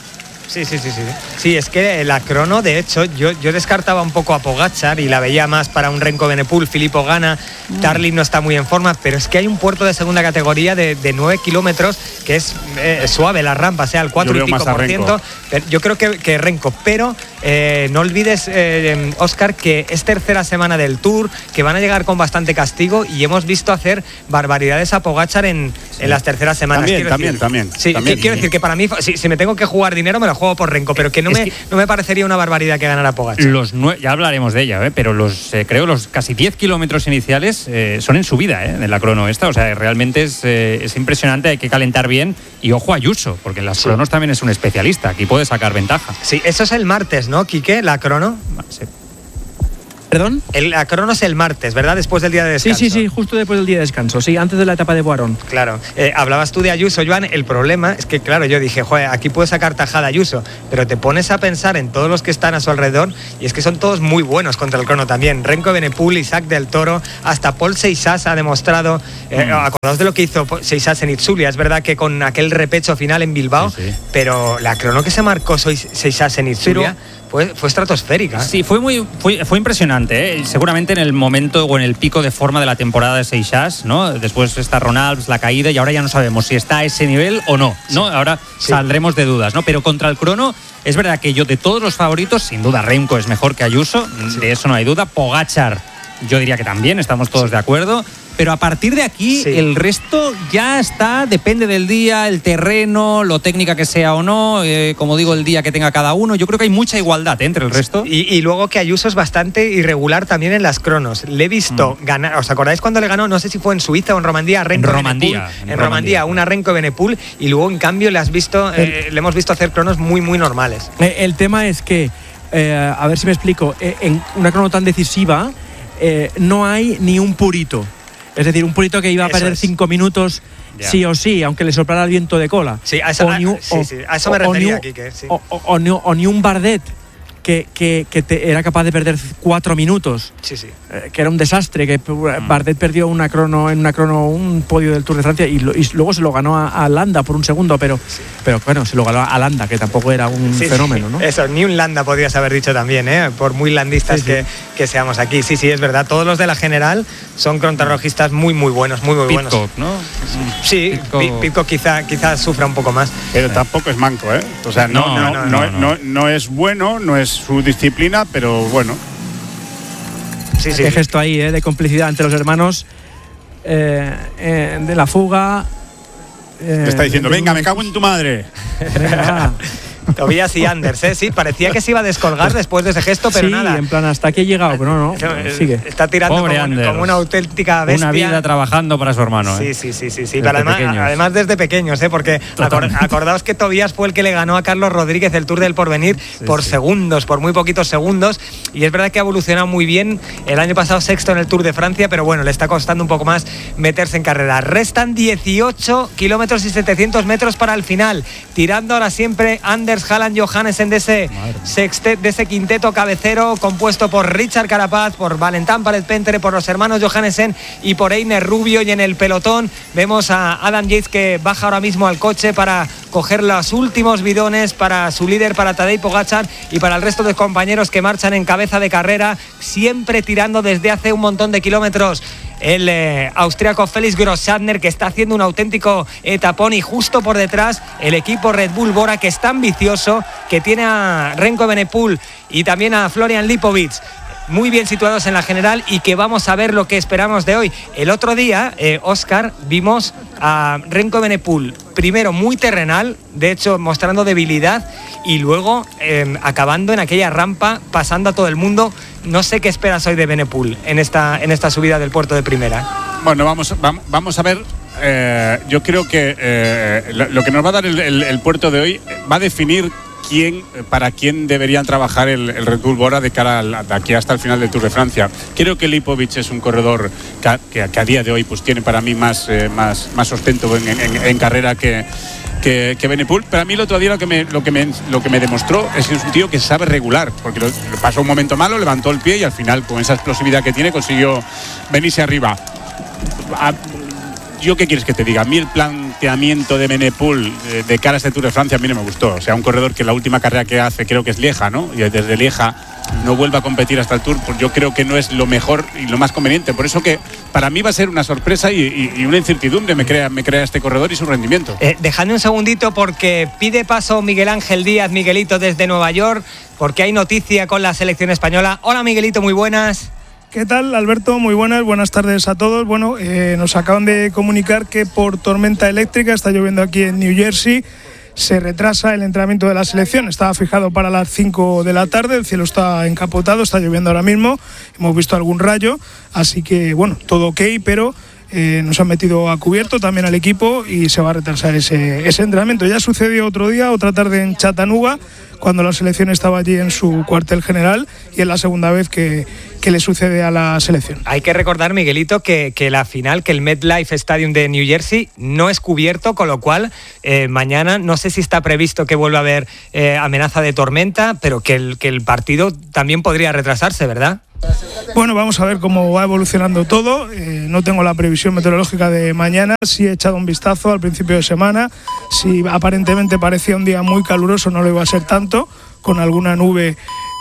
Sí. Sí, es que la crono, de hecho, yo descartaba un poco a Pogačar y la veía más para un Renko Benepul. Filippo gana, Tarling no está muy en forma, pero es que hay un puerto de segunda categoría de 9 kilómetros que es suave la rampa, sea el 4 y pico por ciento. Yo creo que Renko, pero no olvides, Óscar, que es tercera semana del Tour, que van a llegar con bastante castigo y hemos visto hacer barbaridades a Pogačar en las terceras semanas. También. Sí, quiero decir que para mí, si me tengo que jugar dinero, me lo juego por Renko, pero que no me parecería una barbaridad que ganara Pogačar. Ya hablaremos de ella, pero creo los casi 10 kilómetros iniciales son en subida en la crono esta. O sea, realmente es impresionante, hay que calentar bien. Y ojo a Ayuso, porque en las cronos también es un especialista, aquí puede sacar ventaja. Sí, eso es el martes, ¿no, Quique? La crono. Sí. ¿Perdón? La crono es el martes, ¿verdad? Después del día de descanso. Sí, justo después del día de descanso. Sí, antes de la etapa de Boirón. Claro. Hablabas tú de Ayuso, Joan. El problema es que, claro, yo dije, joder, aquí puede sacar tajada Ayuso, pero te pones a pensar en todos los que están a su alrededor y es que son todos muy buenos contra el crono también. Renko Benepul, Isaac del Toro, hasta Paul Seixas ha demostrado. Acordaos de lo que hizo Seixas en Itzulia. Es verdad que con aquel repecho final en Bilbao, pero la crono que se marcó Seixas en Itzulia fue estratosférica. Sí, fue impresionante, seguramente en el momento o en el pico de forma de la temporada de Seixas, ¿no? Después está Ronalds, la caída, y ahora ya no sabemos si está a ese nivel o no, ¿no? Ahora saldremos de dudas, ¿no? Pero contra el crono, es verdad que yo de todos los favoritos, sin duda Remco es mejor que Ayuso, de eso no hay duda. Pogačar, yo diría que también, estamos todos de acuerdo. Pero a partir de aquí, el resto ya depende del día, el terreno, lo técnica que sea o no, como digo, el día que tenga cada uno. Yo creo que hay mucha igualdad entre el resto. Y luego que Ayuso es bastante irregular también en las cronos. Le he visto ganar, ¿os acordáis cuando le ganó? No sé si fue en Suiza o en Romandía. En Romandía, una Renko Benepul, y luego en cambio le hemos visto hacer cronos muy, muy normales. El tema es que, a ver si me explico, en una crono tan decisiva no hay ni un purito. Es decir, un purito que iba a perder 5 minutos sí o sí, aunque le soplara el viento de cola. Sí, a eso me refería, Quique. O ni un Bardet que era capaz de perder 4 minutos. Sí. Que era un desastre, que Bardet perdió en una crono un podio del Tour de Francia y luego se lo ganó a Landa por un segundo, pero bueno, se lo ganó a Landa, que tampoco era un fenómeno, ¿no? Eso, ni un Landa podrías haber dicho también, por muy landistas que seamos aquí. Sí, es verdad, todos los de la general son contrarrojistas muy, muy buenos, muy, muy buenos. Pidcock, ¿no? Sí, Pidcock quizá sufra un poco más. Pero tampoco es manco, ¿eh? O sea, no es bueno, no es su disciplina, pero bueno. Qué gesto ahí, de complicidad entre los hermanos, de la fuga. Le está diciendo, venga, me cago en tu madre. Tobias y Anders, sí, parecía que se iba a descolgar después de ese gesto, pero nada. En plan, hasta aquí he llegado, pero no, sigue. Está tirando como una auténtica bestia. Una vida trabajando para su hermano. Sí. Pero además desde pequeños, porque acordaos que Tobias fue el que le ganó a Carlos Rodríguez el Tour del Porvenir por segundos, por muy poquitos segundos, y es verdad que ha evolucionado muy bien. El año pasado sexto en el Tour de Francia, pero bueno, le está costando un poco más meterse en carrera. Restan 18 kilómetros y 700 metros para el final, tirando ahora siempre Anders brothers Haaland Johannesen, de ese quinteto cabecero compuesto por Richard Carapaz, por Valentin Palet-Pentre, por los hermanos Johannesen y por Einer Rubio. Y en el pelotón vemos a Adam Yates, que baja ahora mismo al coche para coger los últimos bidones para su líder, para Tadej Pogačar, y para el resto de compañeros que marchan en cabeza de carrera, siempre tirando desde hace un montón de kilómetros. El austriaco Felix Grossschartner, que está haciendo un auténtico etapón, y justo por detrás el equipo Red Bull Bora, que es tan vicioso, que tiene a Remco Evenepoel y también a Florian Lipovic muy bien situados en la general, y que vamos a ver lo que esperamos de hoy. El otro día, Óscar, vimos a Remco Evenepoel primero muy terrenal, de hecho mostrando debilidad, y luego acabando en aquella rampa, pasando a todo el mundo. No sé qué esperas hoy de Evenepoel en esta subida del puerto de primera. Bueno, vamos a ver. Yo creo que lo que nos va a dar el puerto de hoy va a definir para quién deberían trabajar el Red Bull Bora de cara de aquí hasta el final del Tour de Francia. Creo que Lipovic es un corredor que a día de hoy pues tiene para mí más sustento en carrera que Evenepoel. Pero a mí el otro día lo que me demostró es que es un tío que sabe regular, porque pasó un momento malo, levantó el pie y al final, con esa explosividad que tiene, consiguió venirse arriba. ¿Yo qué quieres que te diga? A mí el planteamiento de Evenepoel de cara a este Tour de Francia a mí no me gustó. O sea, un corredor que la última carrera que hace, creo que es Lieja, ¿no? Y desde Lieja no vuelva a competir hasta el Tour, pues yo creo que no es lo mejor y lo más conveniente. Por eso que para mí va a ser una sorpresa y una incertidumbre me crea este corredor y su rendimiento. Dejadme un segundito, porque pide paso Miguel Ángel Díaz, Miguelito, desde Nueva York, porque hay noticia con la selección española. Hola, Miguelito, muy buenas. ¿Qué tal, Alberto? Muy buenas tardes a todos. Bueno, nos acaban de comunicar que por tormenta eléctrica, está lloviendo aquí en New Jersey, se retrasa el entrenamiento de la selección. Estaba fijado para las 5 de la tarde, el cielo está encapotado, está lloviendo ahora mismo, hemos visto algún rayo, así que bueno, todo ok, pero nos han metido a cubierto también al equipo y se va a retrasar ese entrenamiento. Ya sucedió otro día, otra tarde en Chattanooga, cuando la selección estaba allí en su cuartel general, y es la segunda vez que le sucede a la selección. Hay que recordar, Miguelito, que la final, que el MetLife Stadium de New Jersey no es cubierto, con lo cual mañana no sé si está previsto que vuelva a haber amenaza de tormenta, pero que el partido también podría retrasarse, ¿verdad? Bueno, vamos a ver cómo va evolucionando todo. No tengo la previsión meteorológica de mañana. Sí he echado un vistazo al principio de semana. Si aparentemente parecía un día muy caluroso, no lo iba a ser tanto, con alguna nube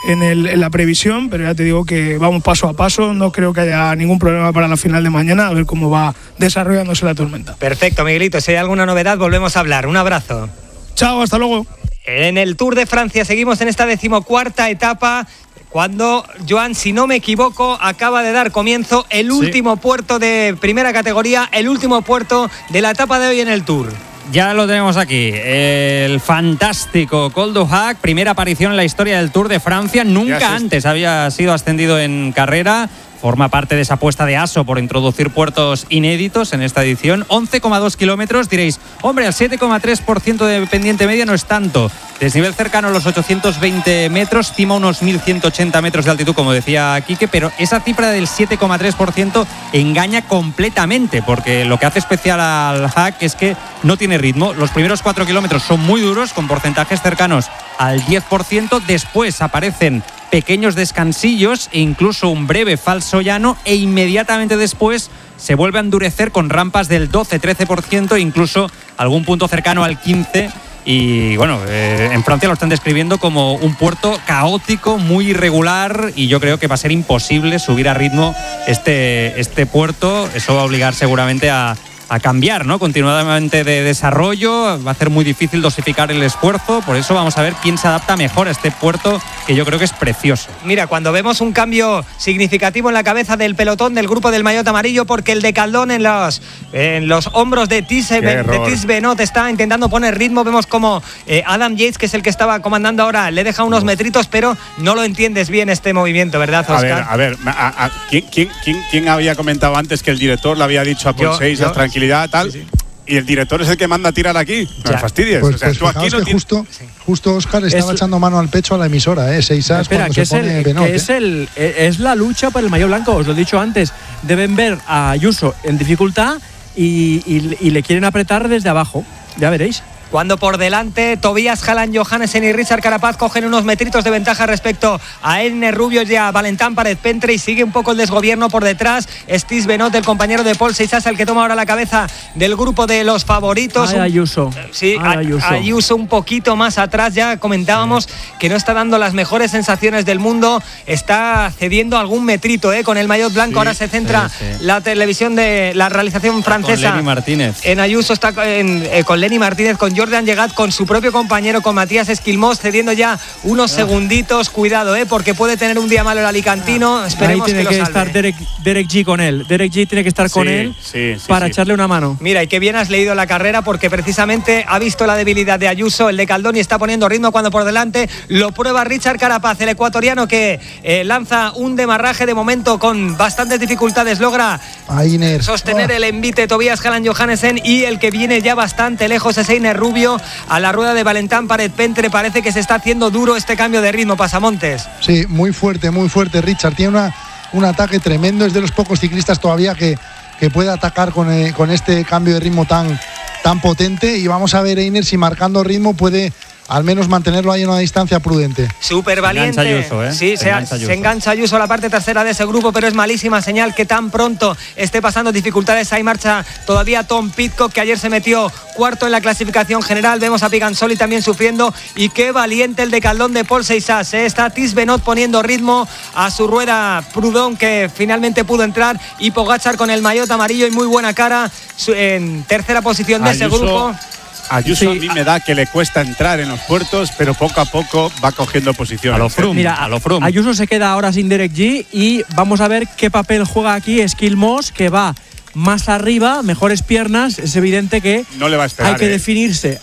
en la previsión, pero ya te digo que vamos paso a paso. No creo que haya ningún problema para la final de mañana, a ver cómo va desarrollándose la tormenta. Perfecto, Miguelito. Si hay alguna novedad, volvemos a hablar. Un abrazo. Chao, hasta luego. En el Tour de Francia seguimos en esta 14ª etapa, cuando, Joan, si no me equivoco, acaba de dar comienzo el último puerto de primera categoría, el último puerto de la etapa de hoy en el Tour. Ya lo tenemos aquí, el fantástico Col du Hac, primera aparición en la historia del Tour de Francia, nunca antes había sido ascendido en carrera. Forma parte de esa apuesta de ASO por introducir puertos inéditos en esta edición. 11,2 kilómetros. Diréis, hombre, al 7,3% de pendiente media no es tanto. Desnivel cercano a los 820 metros, cima unos 1.180 metros de altitud, como decía Quique, pero esa cifra del 7,3% engaña completamente, porque lo que hace especial al Hac es que no tiene ritmo. Los primeros 4 kilómetros son muy duros, con porcentajes cercanos al 10%. Después aparecen pequeños descansillos e incluso un breve falso llano, e inmediatamente después se vuelve a endurecer con rampas del 12-13%, incluso algún punto cercano al 15%. Y bueno, en Francia lo están describiendo como un puerto caótico, muy irregular, y yo creo que va a ser imposible subir a ritmo este puerto. Eso va a obligar seguramente a cambiar, ¿no?, continuadamente de desarrollo. Va a ser muy difícil dosificar el esfuerzo. Por eso vamos a ver quién se adapta mejor a este puerto, que yo creo que es precioso. Mira, cuando vemos un cambio significativo en la cabeza del pelotón del grupo del maillot amarillo, porque el de Caldón en los hombros de Tis Benoit está intentando poner ritmo. Vemos como Adam Yates, que es el que estaba comandando ahora, le deja unos metritos, pero no lo entiendes bien este movimiento, ¿verdad, Óscar? A ver, ¿quién había comentado antes que el director le había dicho a Paul Seix tranquilidad, tal? Sí. Y el director es el que manda a tirar aquí. No me fastidies. Pues, tú aquí no que justo Óscar estaba echando mano al pecho a la emisora, Seisas. Espera, que es la lucha por el maillot blanco. Os lo he dicho antes. Deben ver a Ayuso en dificultad y le quieren apretar desde abajo. Ya veréis. cuando por delante Tobias Haaland Johannesen y Richard Carapaz cogen unos metritos de ventaja respecto a Elner Rubio y a Valentin Párez-Pentre, y sigue un poco el desgobierno por detrás. Steve Benoit, el compañero de Paul Seixas, el que toma ahora la cabeza del grupo de los favoritos. Ayuso. Sí, Ayuso un poquito más atrás. Ya comentábamos que no está dando las mejores sensaciones del mundo, está cediendo algún metrito con el maillot blanco. Ahora se centra la televisión de la realización francesa con Lenny Martínez. En Ayuso, está con Lenny Martínez, con Jordan Llegat, con su propio compañero, con Matías Esquilmós, cediendo ya unos segunditos. Cuidado, porque puede tener un día malo el alicantino. Esperemos ahí tiene que lo estar Derek G con él. Derek G tiene que estar con él para echarle una mano. Mira, y qué bien has leído la carrera, porque precisamente ha visto la debilidad de Ayuso, el de Caldón, y está poniendo ritmo cuando por delante lo prueba Richard Carapaz, el ecuatoriano, que lanza un demarraje de momento con bastantes dificultades. Logra sostener el envite Tobias Haaland Johannesen, y el que viene ya bastante lejos es Elner Rubio a la rueda de Valentin Párez-Pentre. Parece que se está haciendo duro este cambio de ritmo, Pasamontes. Sí, muy fuerte Richard. Tiene un ataque tremendo, es de los pocos ciclistas todavía que puede atacar con este cambio de ritmo tan potente, y vamos a ver Einer si marcando ritmo puede al menos mantenerlo ahí en una distancia prudente. Súper valiente. Ayuso, Sí, se engancha Ayuso a la parte trasera de ese grupo, pero es malísima señal que tan pronto esté pasando dificultades. Ahí marcha todavía Tom Pidcock, que ayer se metió cuarto en la clasificación general. Vemos a Pigansoli también sufriendo, y qué valiente el de Caldón de Paul Seixas. Está Tis Benoit poniendo ritmo a su rueda Proudhon, que finalmente pudo entrar, y Pogačar con el maillot amarillo y muy buena cara en tercera posición de ese grupo. Ayuso a mí me da que le cuesta entrar en los puertos, pero poco a poco va cogiendo posición. A lo Froome. Mira, Ayuso se queda ahora sin Derek G, y vamos a ver qué papel juega aquí Esquilmós, que va más arriba, mejores piernas. Es evidente que no le va a esperar, hay que definirse.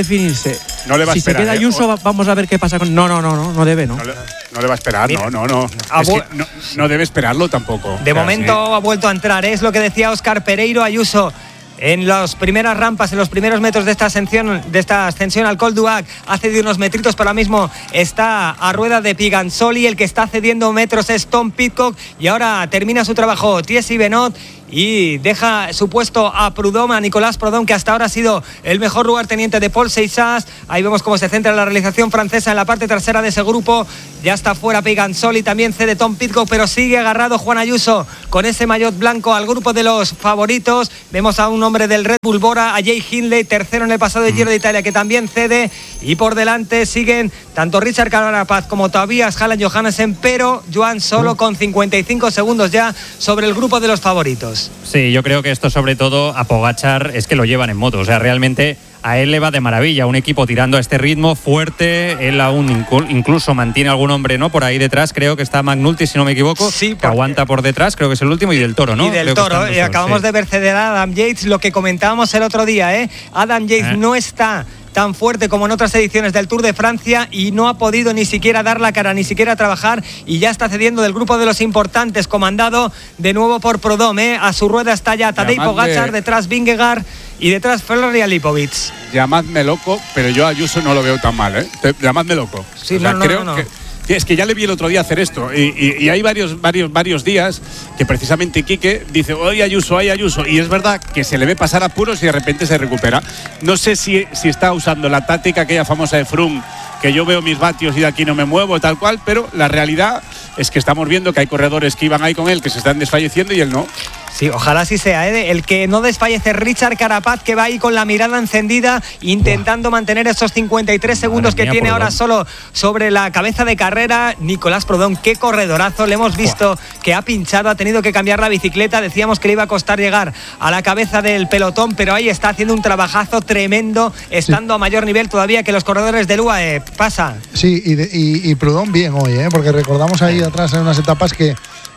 No le va a esperar. Si se queda Ayuso, vamos a ver qué pasa con. No debe, ¿no? No le va a esperar. Mira, no. Es que no debe esperarlo tampoco. De momento ha vuelto a entrar. Es lo que decía Óscar Pereiro. Ayuso, en las primeras rampas, en los primeros metros de esta ascensión al Col d'Huac, ha cedido unos metritos, pero ahora mismo está a rueda de Pigansoli. El que está cediendo metros es Tom Pidcock, y ahora termina su trabajo Thierry Benoit, y deja su puesto a Proudhon, a Nicolas Proudhon, que hasta ahora ha sido el mejor lugarteniente de Paul Seixas. Ahí vemos cómo se centra la realización francesa en la parte trasera de ese grupo. Ya está fuera Pigansoli, también cede Tom Pidcock, pero sigue agarrado Juan Ayuso con ese maillot blanco al grupo de los favoritos. Vemos a un hombre del Red Bull Bora, a Jay Hindley, tercero en el pasado de Giro de Italia, que también cede, y por delante siguen tanto Richard Carapaz como Tobias Haaland Johannesen, pero Joan solo con 55 segundos ya sobre el grupo de los favoritos. Sí, yo creo que esto sobre todo a Pogačar es que lo llevan en moto, o sea, realmente a él le va de maravilla, un equipo tirando a este ritmo fuerte. Él aún incluso mantiene algún hombre, ¿no? Por ahí detrás, creo que está McNulty, si no me equivoco, sí, que aguanta por detrás, creo que es el último, y del Toro, ¿no? Y del Toro, y acabamos de ver ceder a Adam Yates, lo que comentábamos el otro día, Adam Yates no está tan fuerte como en otras ediciones del Tour de Francia, y no ha podido ni siquiera dar la cara, ni siquiera trabajar, y ya está cediendo del grupo de los importantes, comandado de nuevo por Proudhon. A su rueda está ya Tadej Pogačar, detrás Vingegaard y detrás Florian Lipovic. Llamadme loco, pero yo a Ayuso no lo veo tan mal, Llamadme loco. Sí, creo que es que ya le vi el otro día hacer esto, y hay varios días que precisamente Quique dice ¡ay, Ayuso! Y es verdad que se le ve pasar apuros y de repente se recupera. No sé si está usando la táctica aquella famosa de Froome, que yo veo mis vatios y de aquí no me muevo, tal cual, pero la realidad es que estamos viendo que hay corredores que iban ahí con él que se están desfalleciendo y él no. Sí, ojalá así sea, El que no desfallece, Richard Carapaz, que va ahí con la mirada encendida, intentando mantener esos 53 segundos que tiene ahora solo sobre la cabeza de carrera. Nicolas Proudhon, qué corredorazo, le hemos visto que ha pinchado, ha tenido que cambiar la bicicleta. Decíamos que le iba a costar llegar a la cabeza del pelotón, pero ahí está haciendo un trabajazo tremendo, estando a mayor nivel todavía que los corredores del UAE. Pasa. Sí, y Proudhon bien hoy, porque recordamos ahí atrás en unas etapas que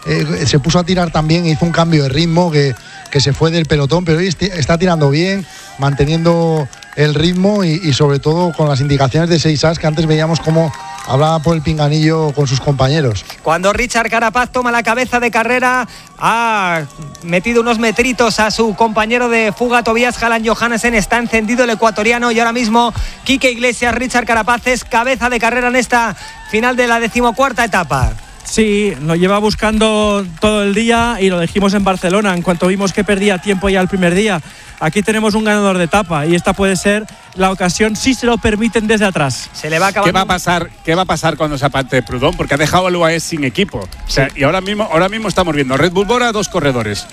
se puso a tirar también, hizo un cambio de ritmo que se fue del pelotón, pero hoy está tirando bien, manteniendo el ritmo, y sobre todo con las indicaciones de Seixas, que antes veíamos cómo hablaba por el pinganillo con sus compañeros. Cuando Richard Carapaz toma la cabeza de carrera, ha metido unos metritos a su compañero de fuga Tobias Haaland Johannesen. Está encendido el ecuatoriano, y ahora mismo Quique Iglesias, Richard Carapaz es cabeza de carrera en esta final de la 14ª etapa. Sí, lo lleva buscando todo el día, y lo dijimos en Barcelona en cuanto vimos que perdía tiempo ya el primer día. aquí tenemos un ganador de etapa y esta puede ser la ocasión si se lo permiten desde atrás. Se le va acabando. ¿Qué va a pasar cuando se aparte Proudhon? Porque ha dejado al UAE sin equipo. O sea, y ahora mismo estamos viendo Red Bull Bora, 2 corredores,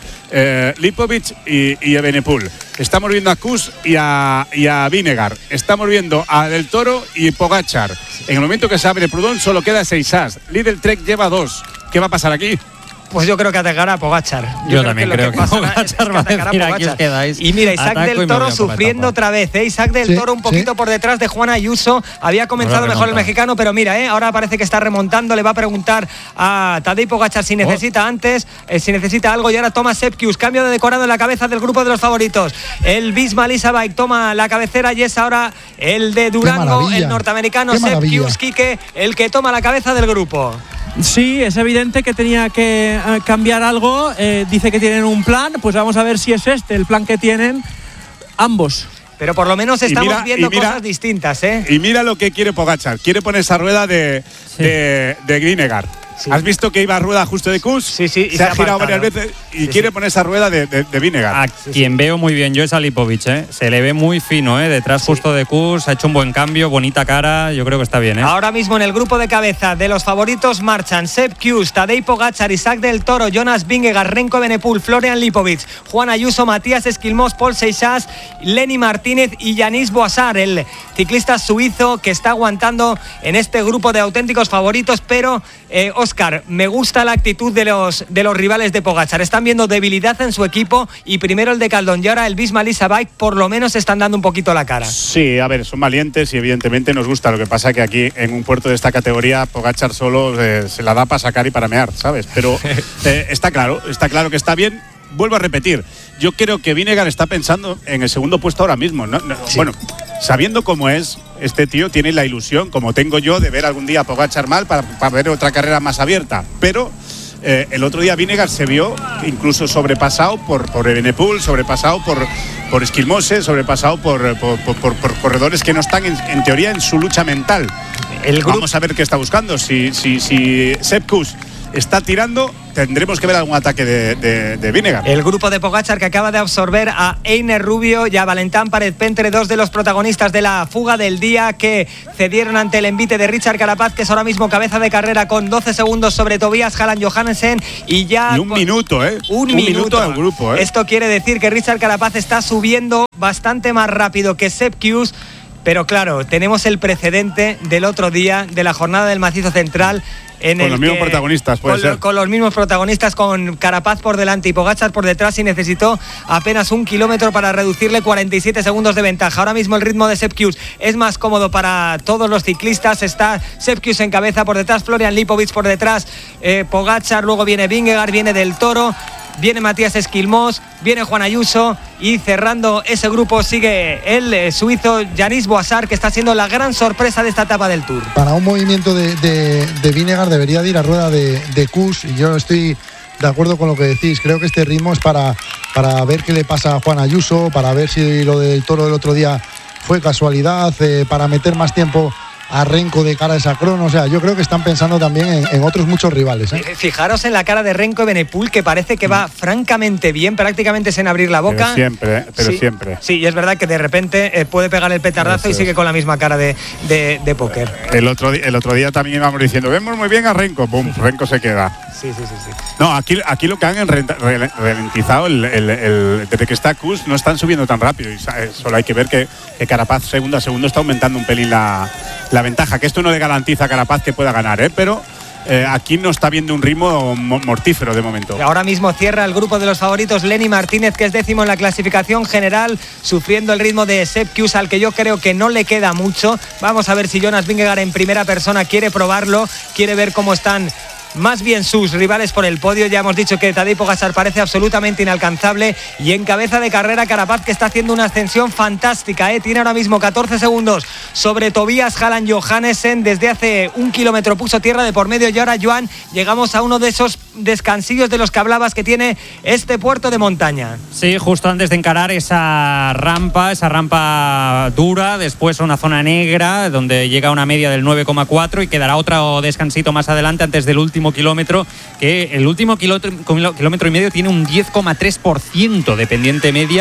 Lipovic y Evenepoel. Estamos viendo a Kuss y a Vinegar. Estamos viendo a Del Toro y Pogačar. En el momento que se abre Proudhon solo queda 6 as. Lidl Trek lleva 2. ¿Qué va a pasar aquí? Pues yo creo que atacará a Pogačar. Yo también creo que Pogačar va a decir, aquí os quedáis. Y mira, Isaac Del Toro sufriendo otra vez. Isaac Del Toro un poquito por detrás de Juan Ayuso. Había comenzado mejor el mexicano, pero mira, ahora parece que está remontando. Le va a preguntar a Tadej Pogačar si necesita si necesita algo. Y ahora toma Sepp Kuss. Cambio de decorado en la cabeza del grupo de los favoritos. El Bisma Lisabike toma la cabecera y es ahora el de Durango, el norteamericano Sepp Kuss, Quique, el que toma la cabeza del grupo. Sí, es evidente que tenía que cambiar algo. Dice que tienen un plan, pues vamos a ver si es el plan que tienen ambos. Pero por lo menos estamos viendo cosas distintas, ¿eh? Y mira lo que quiere Pogačar. Quiere poner esa rueda de Vinegar. Sí. ¿Has visto que iba a rueda justo de Kuss? Sí, sí. Se ha girado varias veces y quiere poner esa rueda de Vinegar. A quien veo muy bien yo es a Lipovic, ¿eh? Se le ve muy fino, ¿eh? Detrás justo de Kuss, ha hecho un buen cambio, bonita cara, yo creo que está bien, ¿eh? Ahora mismo en el grupo de cabeza de los favoritos marchan Sepp Kuss, Tadej Pogačar, Isaac Del Toro, Jonas Vingegaard, Remco Evenepoel, Florian Lipovic, Juan Ayuso, Matías Esquilmós, Paul Seixas, Lenny Martínez y Yanis Boisard, el ciclista suizo que está aguantando en este grupo de auténticos favoritos, pero Óscar, me gusta la actitud de los rivales de Pogačar. Están viendo debilidad en su equipo y primero el de Caldón y ahora el Bisma Lisabike por lo menos están dando un poquito la cara. Sí, a ver, son valientes y evidentemente nos gusta. Lo que pasa que aquí en un puerto de esta categoría Pogačar solo se la da para sacar y para mear, ¿sabes? Pero está claro que está bien. Vuelvo a repetir, yo creo que Vinegar está pensando en el segundo puesto ahora mismo. Sí. Bueno, sabiendo cómo es, este tío tiene la ilusión, como tengo yo, de ver algún día a Pogačar mal para ver otra carrera más abierta. Pero el otro día Vinegar se vio incluso sobrepasado por Evenepoel, sobrepasado por Esquilmose, sobrepasado por corredores que no están en teoría en su lucha mental. Vamos a ver qué está buscando. Si Sepp Kuss está tirando, tendremos que ver algún ataque de Vinegar. El grupo de Pogačar que acaba de absorber a Einer Rubio y a Valentán Párez-Pentre, 2 de los protagonistas de la fuga del día que cedieron ante el envite de Richard Carapaz, que es ahora mismo cabeza de carrera con 12 segundos sobre Tobias Halland-Johannessen y ya… Y un minuto al grupo, ¿eh? Esto quiere decir que Richard Carapaz está subiendo bastante más rápido que Sepp Kuss. Pero claro, tenemos el precedente del otro día de la jornada del Macizo Central. Con los mismos protagonistas, puede ser. Con los mismos protagonistas, con Carapaz por delante y Pogačar por detrás, y necesitó apenas 1 kilómetro para reducirle 47 segundos de ventaja. Ahora mismo el ritmo de Sepp Kuss es más cómodo para todos los ciclistas. Está Sepp Kuss en cabeza, por detrás Florian Lipovic, por detrás Pogačar, luego viene Vingegaard, viene Del Toro, viene Matías Esquilmós, viene Juan Ayuso y cerrando ese grupo sigue el suizo Yanis Boisard, que está siendo la gran sorpresa de esta etapa del Tour. Para un movimiento de Vinegar debería de ir a rueda de Kuss, y yo estoy de acuerdo con lo que decís. Creo que este ritmo es para ver qué le pasa a Juan Ayuso, para ver si lo del Toro del otro día fue casualidad, para meter más tiempo a Remco de cara a esa crono. O sea, yo creo que están pensando también en otros muchos rivales, ¿eh? Fijaros en la cara de Remco Evenepoel, que parece que va francamente bien, prácticamente sin abrir la boca. Pero siempre. Sí, y es verdad que de repente puede pegar el petardazo y sigue con la misma cara de póker. El otro día también íbamos diciendo, vemos muy bien a Remco, ¡pum! Remco se queda. Sí. No, aquí lo que han ralentizado, desde que está Kuss, no están subiendo tan rápido. Y solo hay que ver que Carapaz segundo a segundo está aumentando un pelín la ventaja, que esto no le garantiza a Carapaz que pueda ganar, pero aquí no está viendo un ritmo mortífero de momento. Ahora mismo cierra el grupo de los favoritos Lenny Martínez, que es 10º en la clasificación general, sufriendo el ritmo de Sepp Kuss, al que yo creo que no le queda mucho. Vamos a ver si Jonas Vingegaard en primera persona quiere probarlo, quiere ver cómo están más bien sus rivales por el podio. Ya hemos dicho que Tadej Pogačar parece absolutamente inalcanzable, y en cabeza de carrera Carapaz, que está haciendo una ascensión fantástica, tiene ahora mismo 14 segundos sobre Tobias Halland-Johannessen. Desde hace 1 kilómetro puso tierra de por medio, y ahora, Joan, llegamos a uno de esos descansillos de los que hablabas que tiene este puerto de montaña. Sí, justo antes de encarar esa rampa dura, después una zona negra donde llega a una media del 9,4 y quedará otro descansito más adelante antes del último kilómetro, que el último kilómetro y medio tiene un 10,3% de pendiente media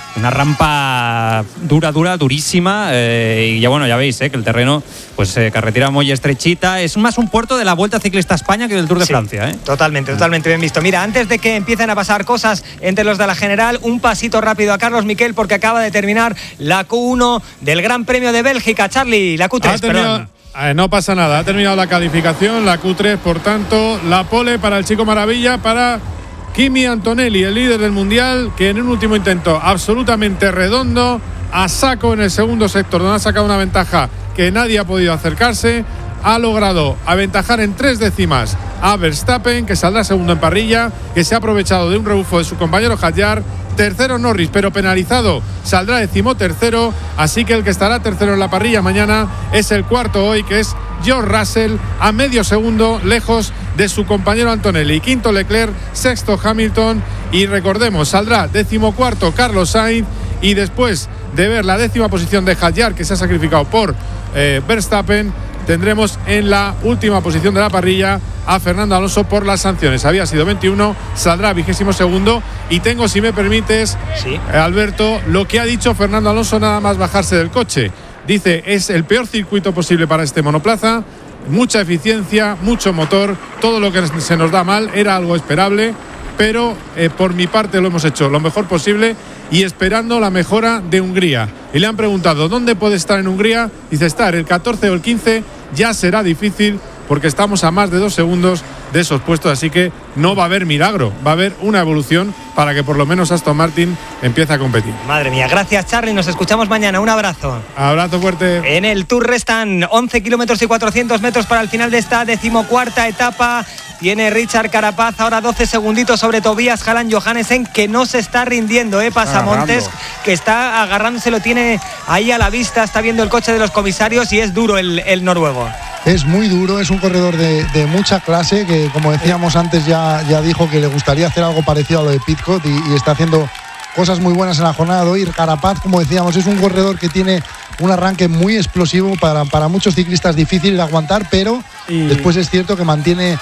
una rampa durísima, y ya veis que el terreno, pues carretera muy estrechita, es más un puerto de la Vuelta Ciclista a España que del Tour de Francia. Totalmente bien visto. Mira, antes de que empiecen a pasar cosas entre los de la general, un pasito rápido a Carlos Miquel, porque acaba de terminar la Q1 del Gran Premio de Bélgica. Charlie, la Q3, perdón. No pasa nada, ha terminado la calificación, la Q3, por tanto, la pole para el Chico Maravilla, para Kimi Antonelli, el líder del Mundial, que en un último intento absolutamente redondo, a saco en el segundo sector, donde ha sacado una ventaja que nadie ha podido acercarse, ha logrado aventajar en 3 décimas a Verstappen, que saldrá segundo en parrilla, que se ha aprovechado de un rebufo de su compañero Hadjar. Tercero Norris, pero penalizado, saldrá 13º, así que el que estará tercero en la parrilla mañana es el cuarto hoy, que es George Russell, a medio segundo lejos de su compañero Antonelli. Quinto Leclerc, sexto Hamilton, y recordemos, saldrá 14º Carlos Sainz, y después de ver la 10ª posición de Hadjar, que se ha sacrificado por Verstappen, tendremos en la última posición de la parrilla a Fernando Alonso por las sanciones. Había sido 21, saldrá 22º. Y tengo, si me permites, Alberto, lo que ha dicho Fernando Alonso nada más bajarse del coche. Dice, es el peor circuito posible para este monoplaza, mucha eficiencia, mucho motor, todo lo que se nos da mal era algo esperable, pero por mi parte lo hemos hecho lo mejor posible y esperando la mejora de Hungría. Y le han preguntado, ¿dónde puede estar en Hungría? Dice, estar el 14 o el 15 ya será difícil, porque estamos a más de 2 segundos de esos puestos, así que no va a haber milagro, va a haber una evolución para que por lo menos Aston Martin empiece a competir. Madre mía, gracias Charly, nos escuchamos mañana, un abrazo. Abrazo fuerte. En el Tour restan 11 kilómetros y 400 metros para el final de esta 14ª etapa. Tiene Richard Carapaz ahora 12 segunditos sobre Tobias Halland Johannesen, que no se está rindiendo, Pasamontes, que está agarrándose, lo tiene ahí a la vista, está viendo el coche de los comisarios y es duro el noruego. Es muy duro, es un corredor de mucha clase, que como decíamos antes ya dijo que le gustaría hacer algo parecido a lo de Pidcock y está haciendo cosas muy buenas en la jornada de hoy. Carapaz, como decíamos, es un corredor que tiene un arranque muy explosivo, para muchos ciclistas difícil de aguantar, pero después es cierto que mantiene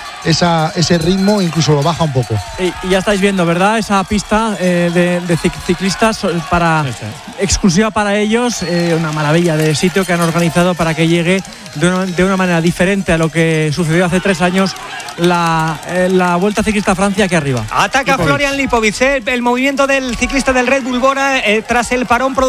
ese ritmo, incluso lo baja un poco. Y ya estáis viendo, ¿verdad? Esa pista de ciclistas exclusiva para ellos, una maravilla de sitio que han organizado para que llegue de una manera diferente a lo que sucedió hace 3 años la Vuelta Ciclista a Francia aquí arriba. Ataca Florian Lipovic, el movimiento del ciclista del Red Bull Bora tras el parón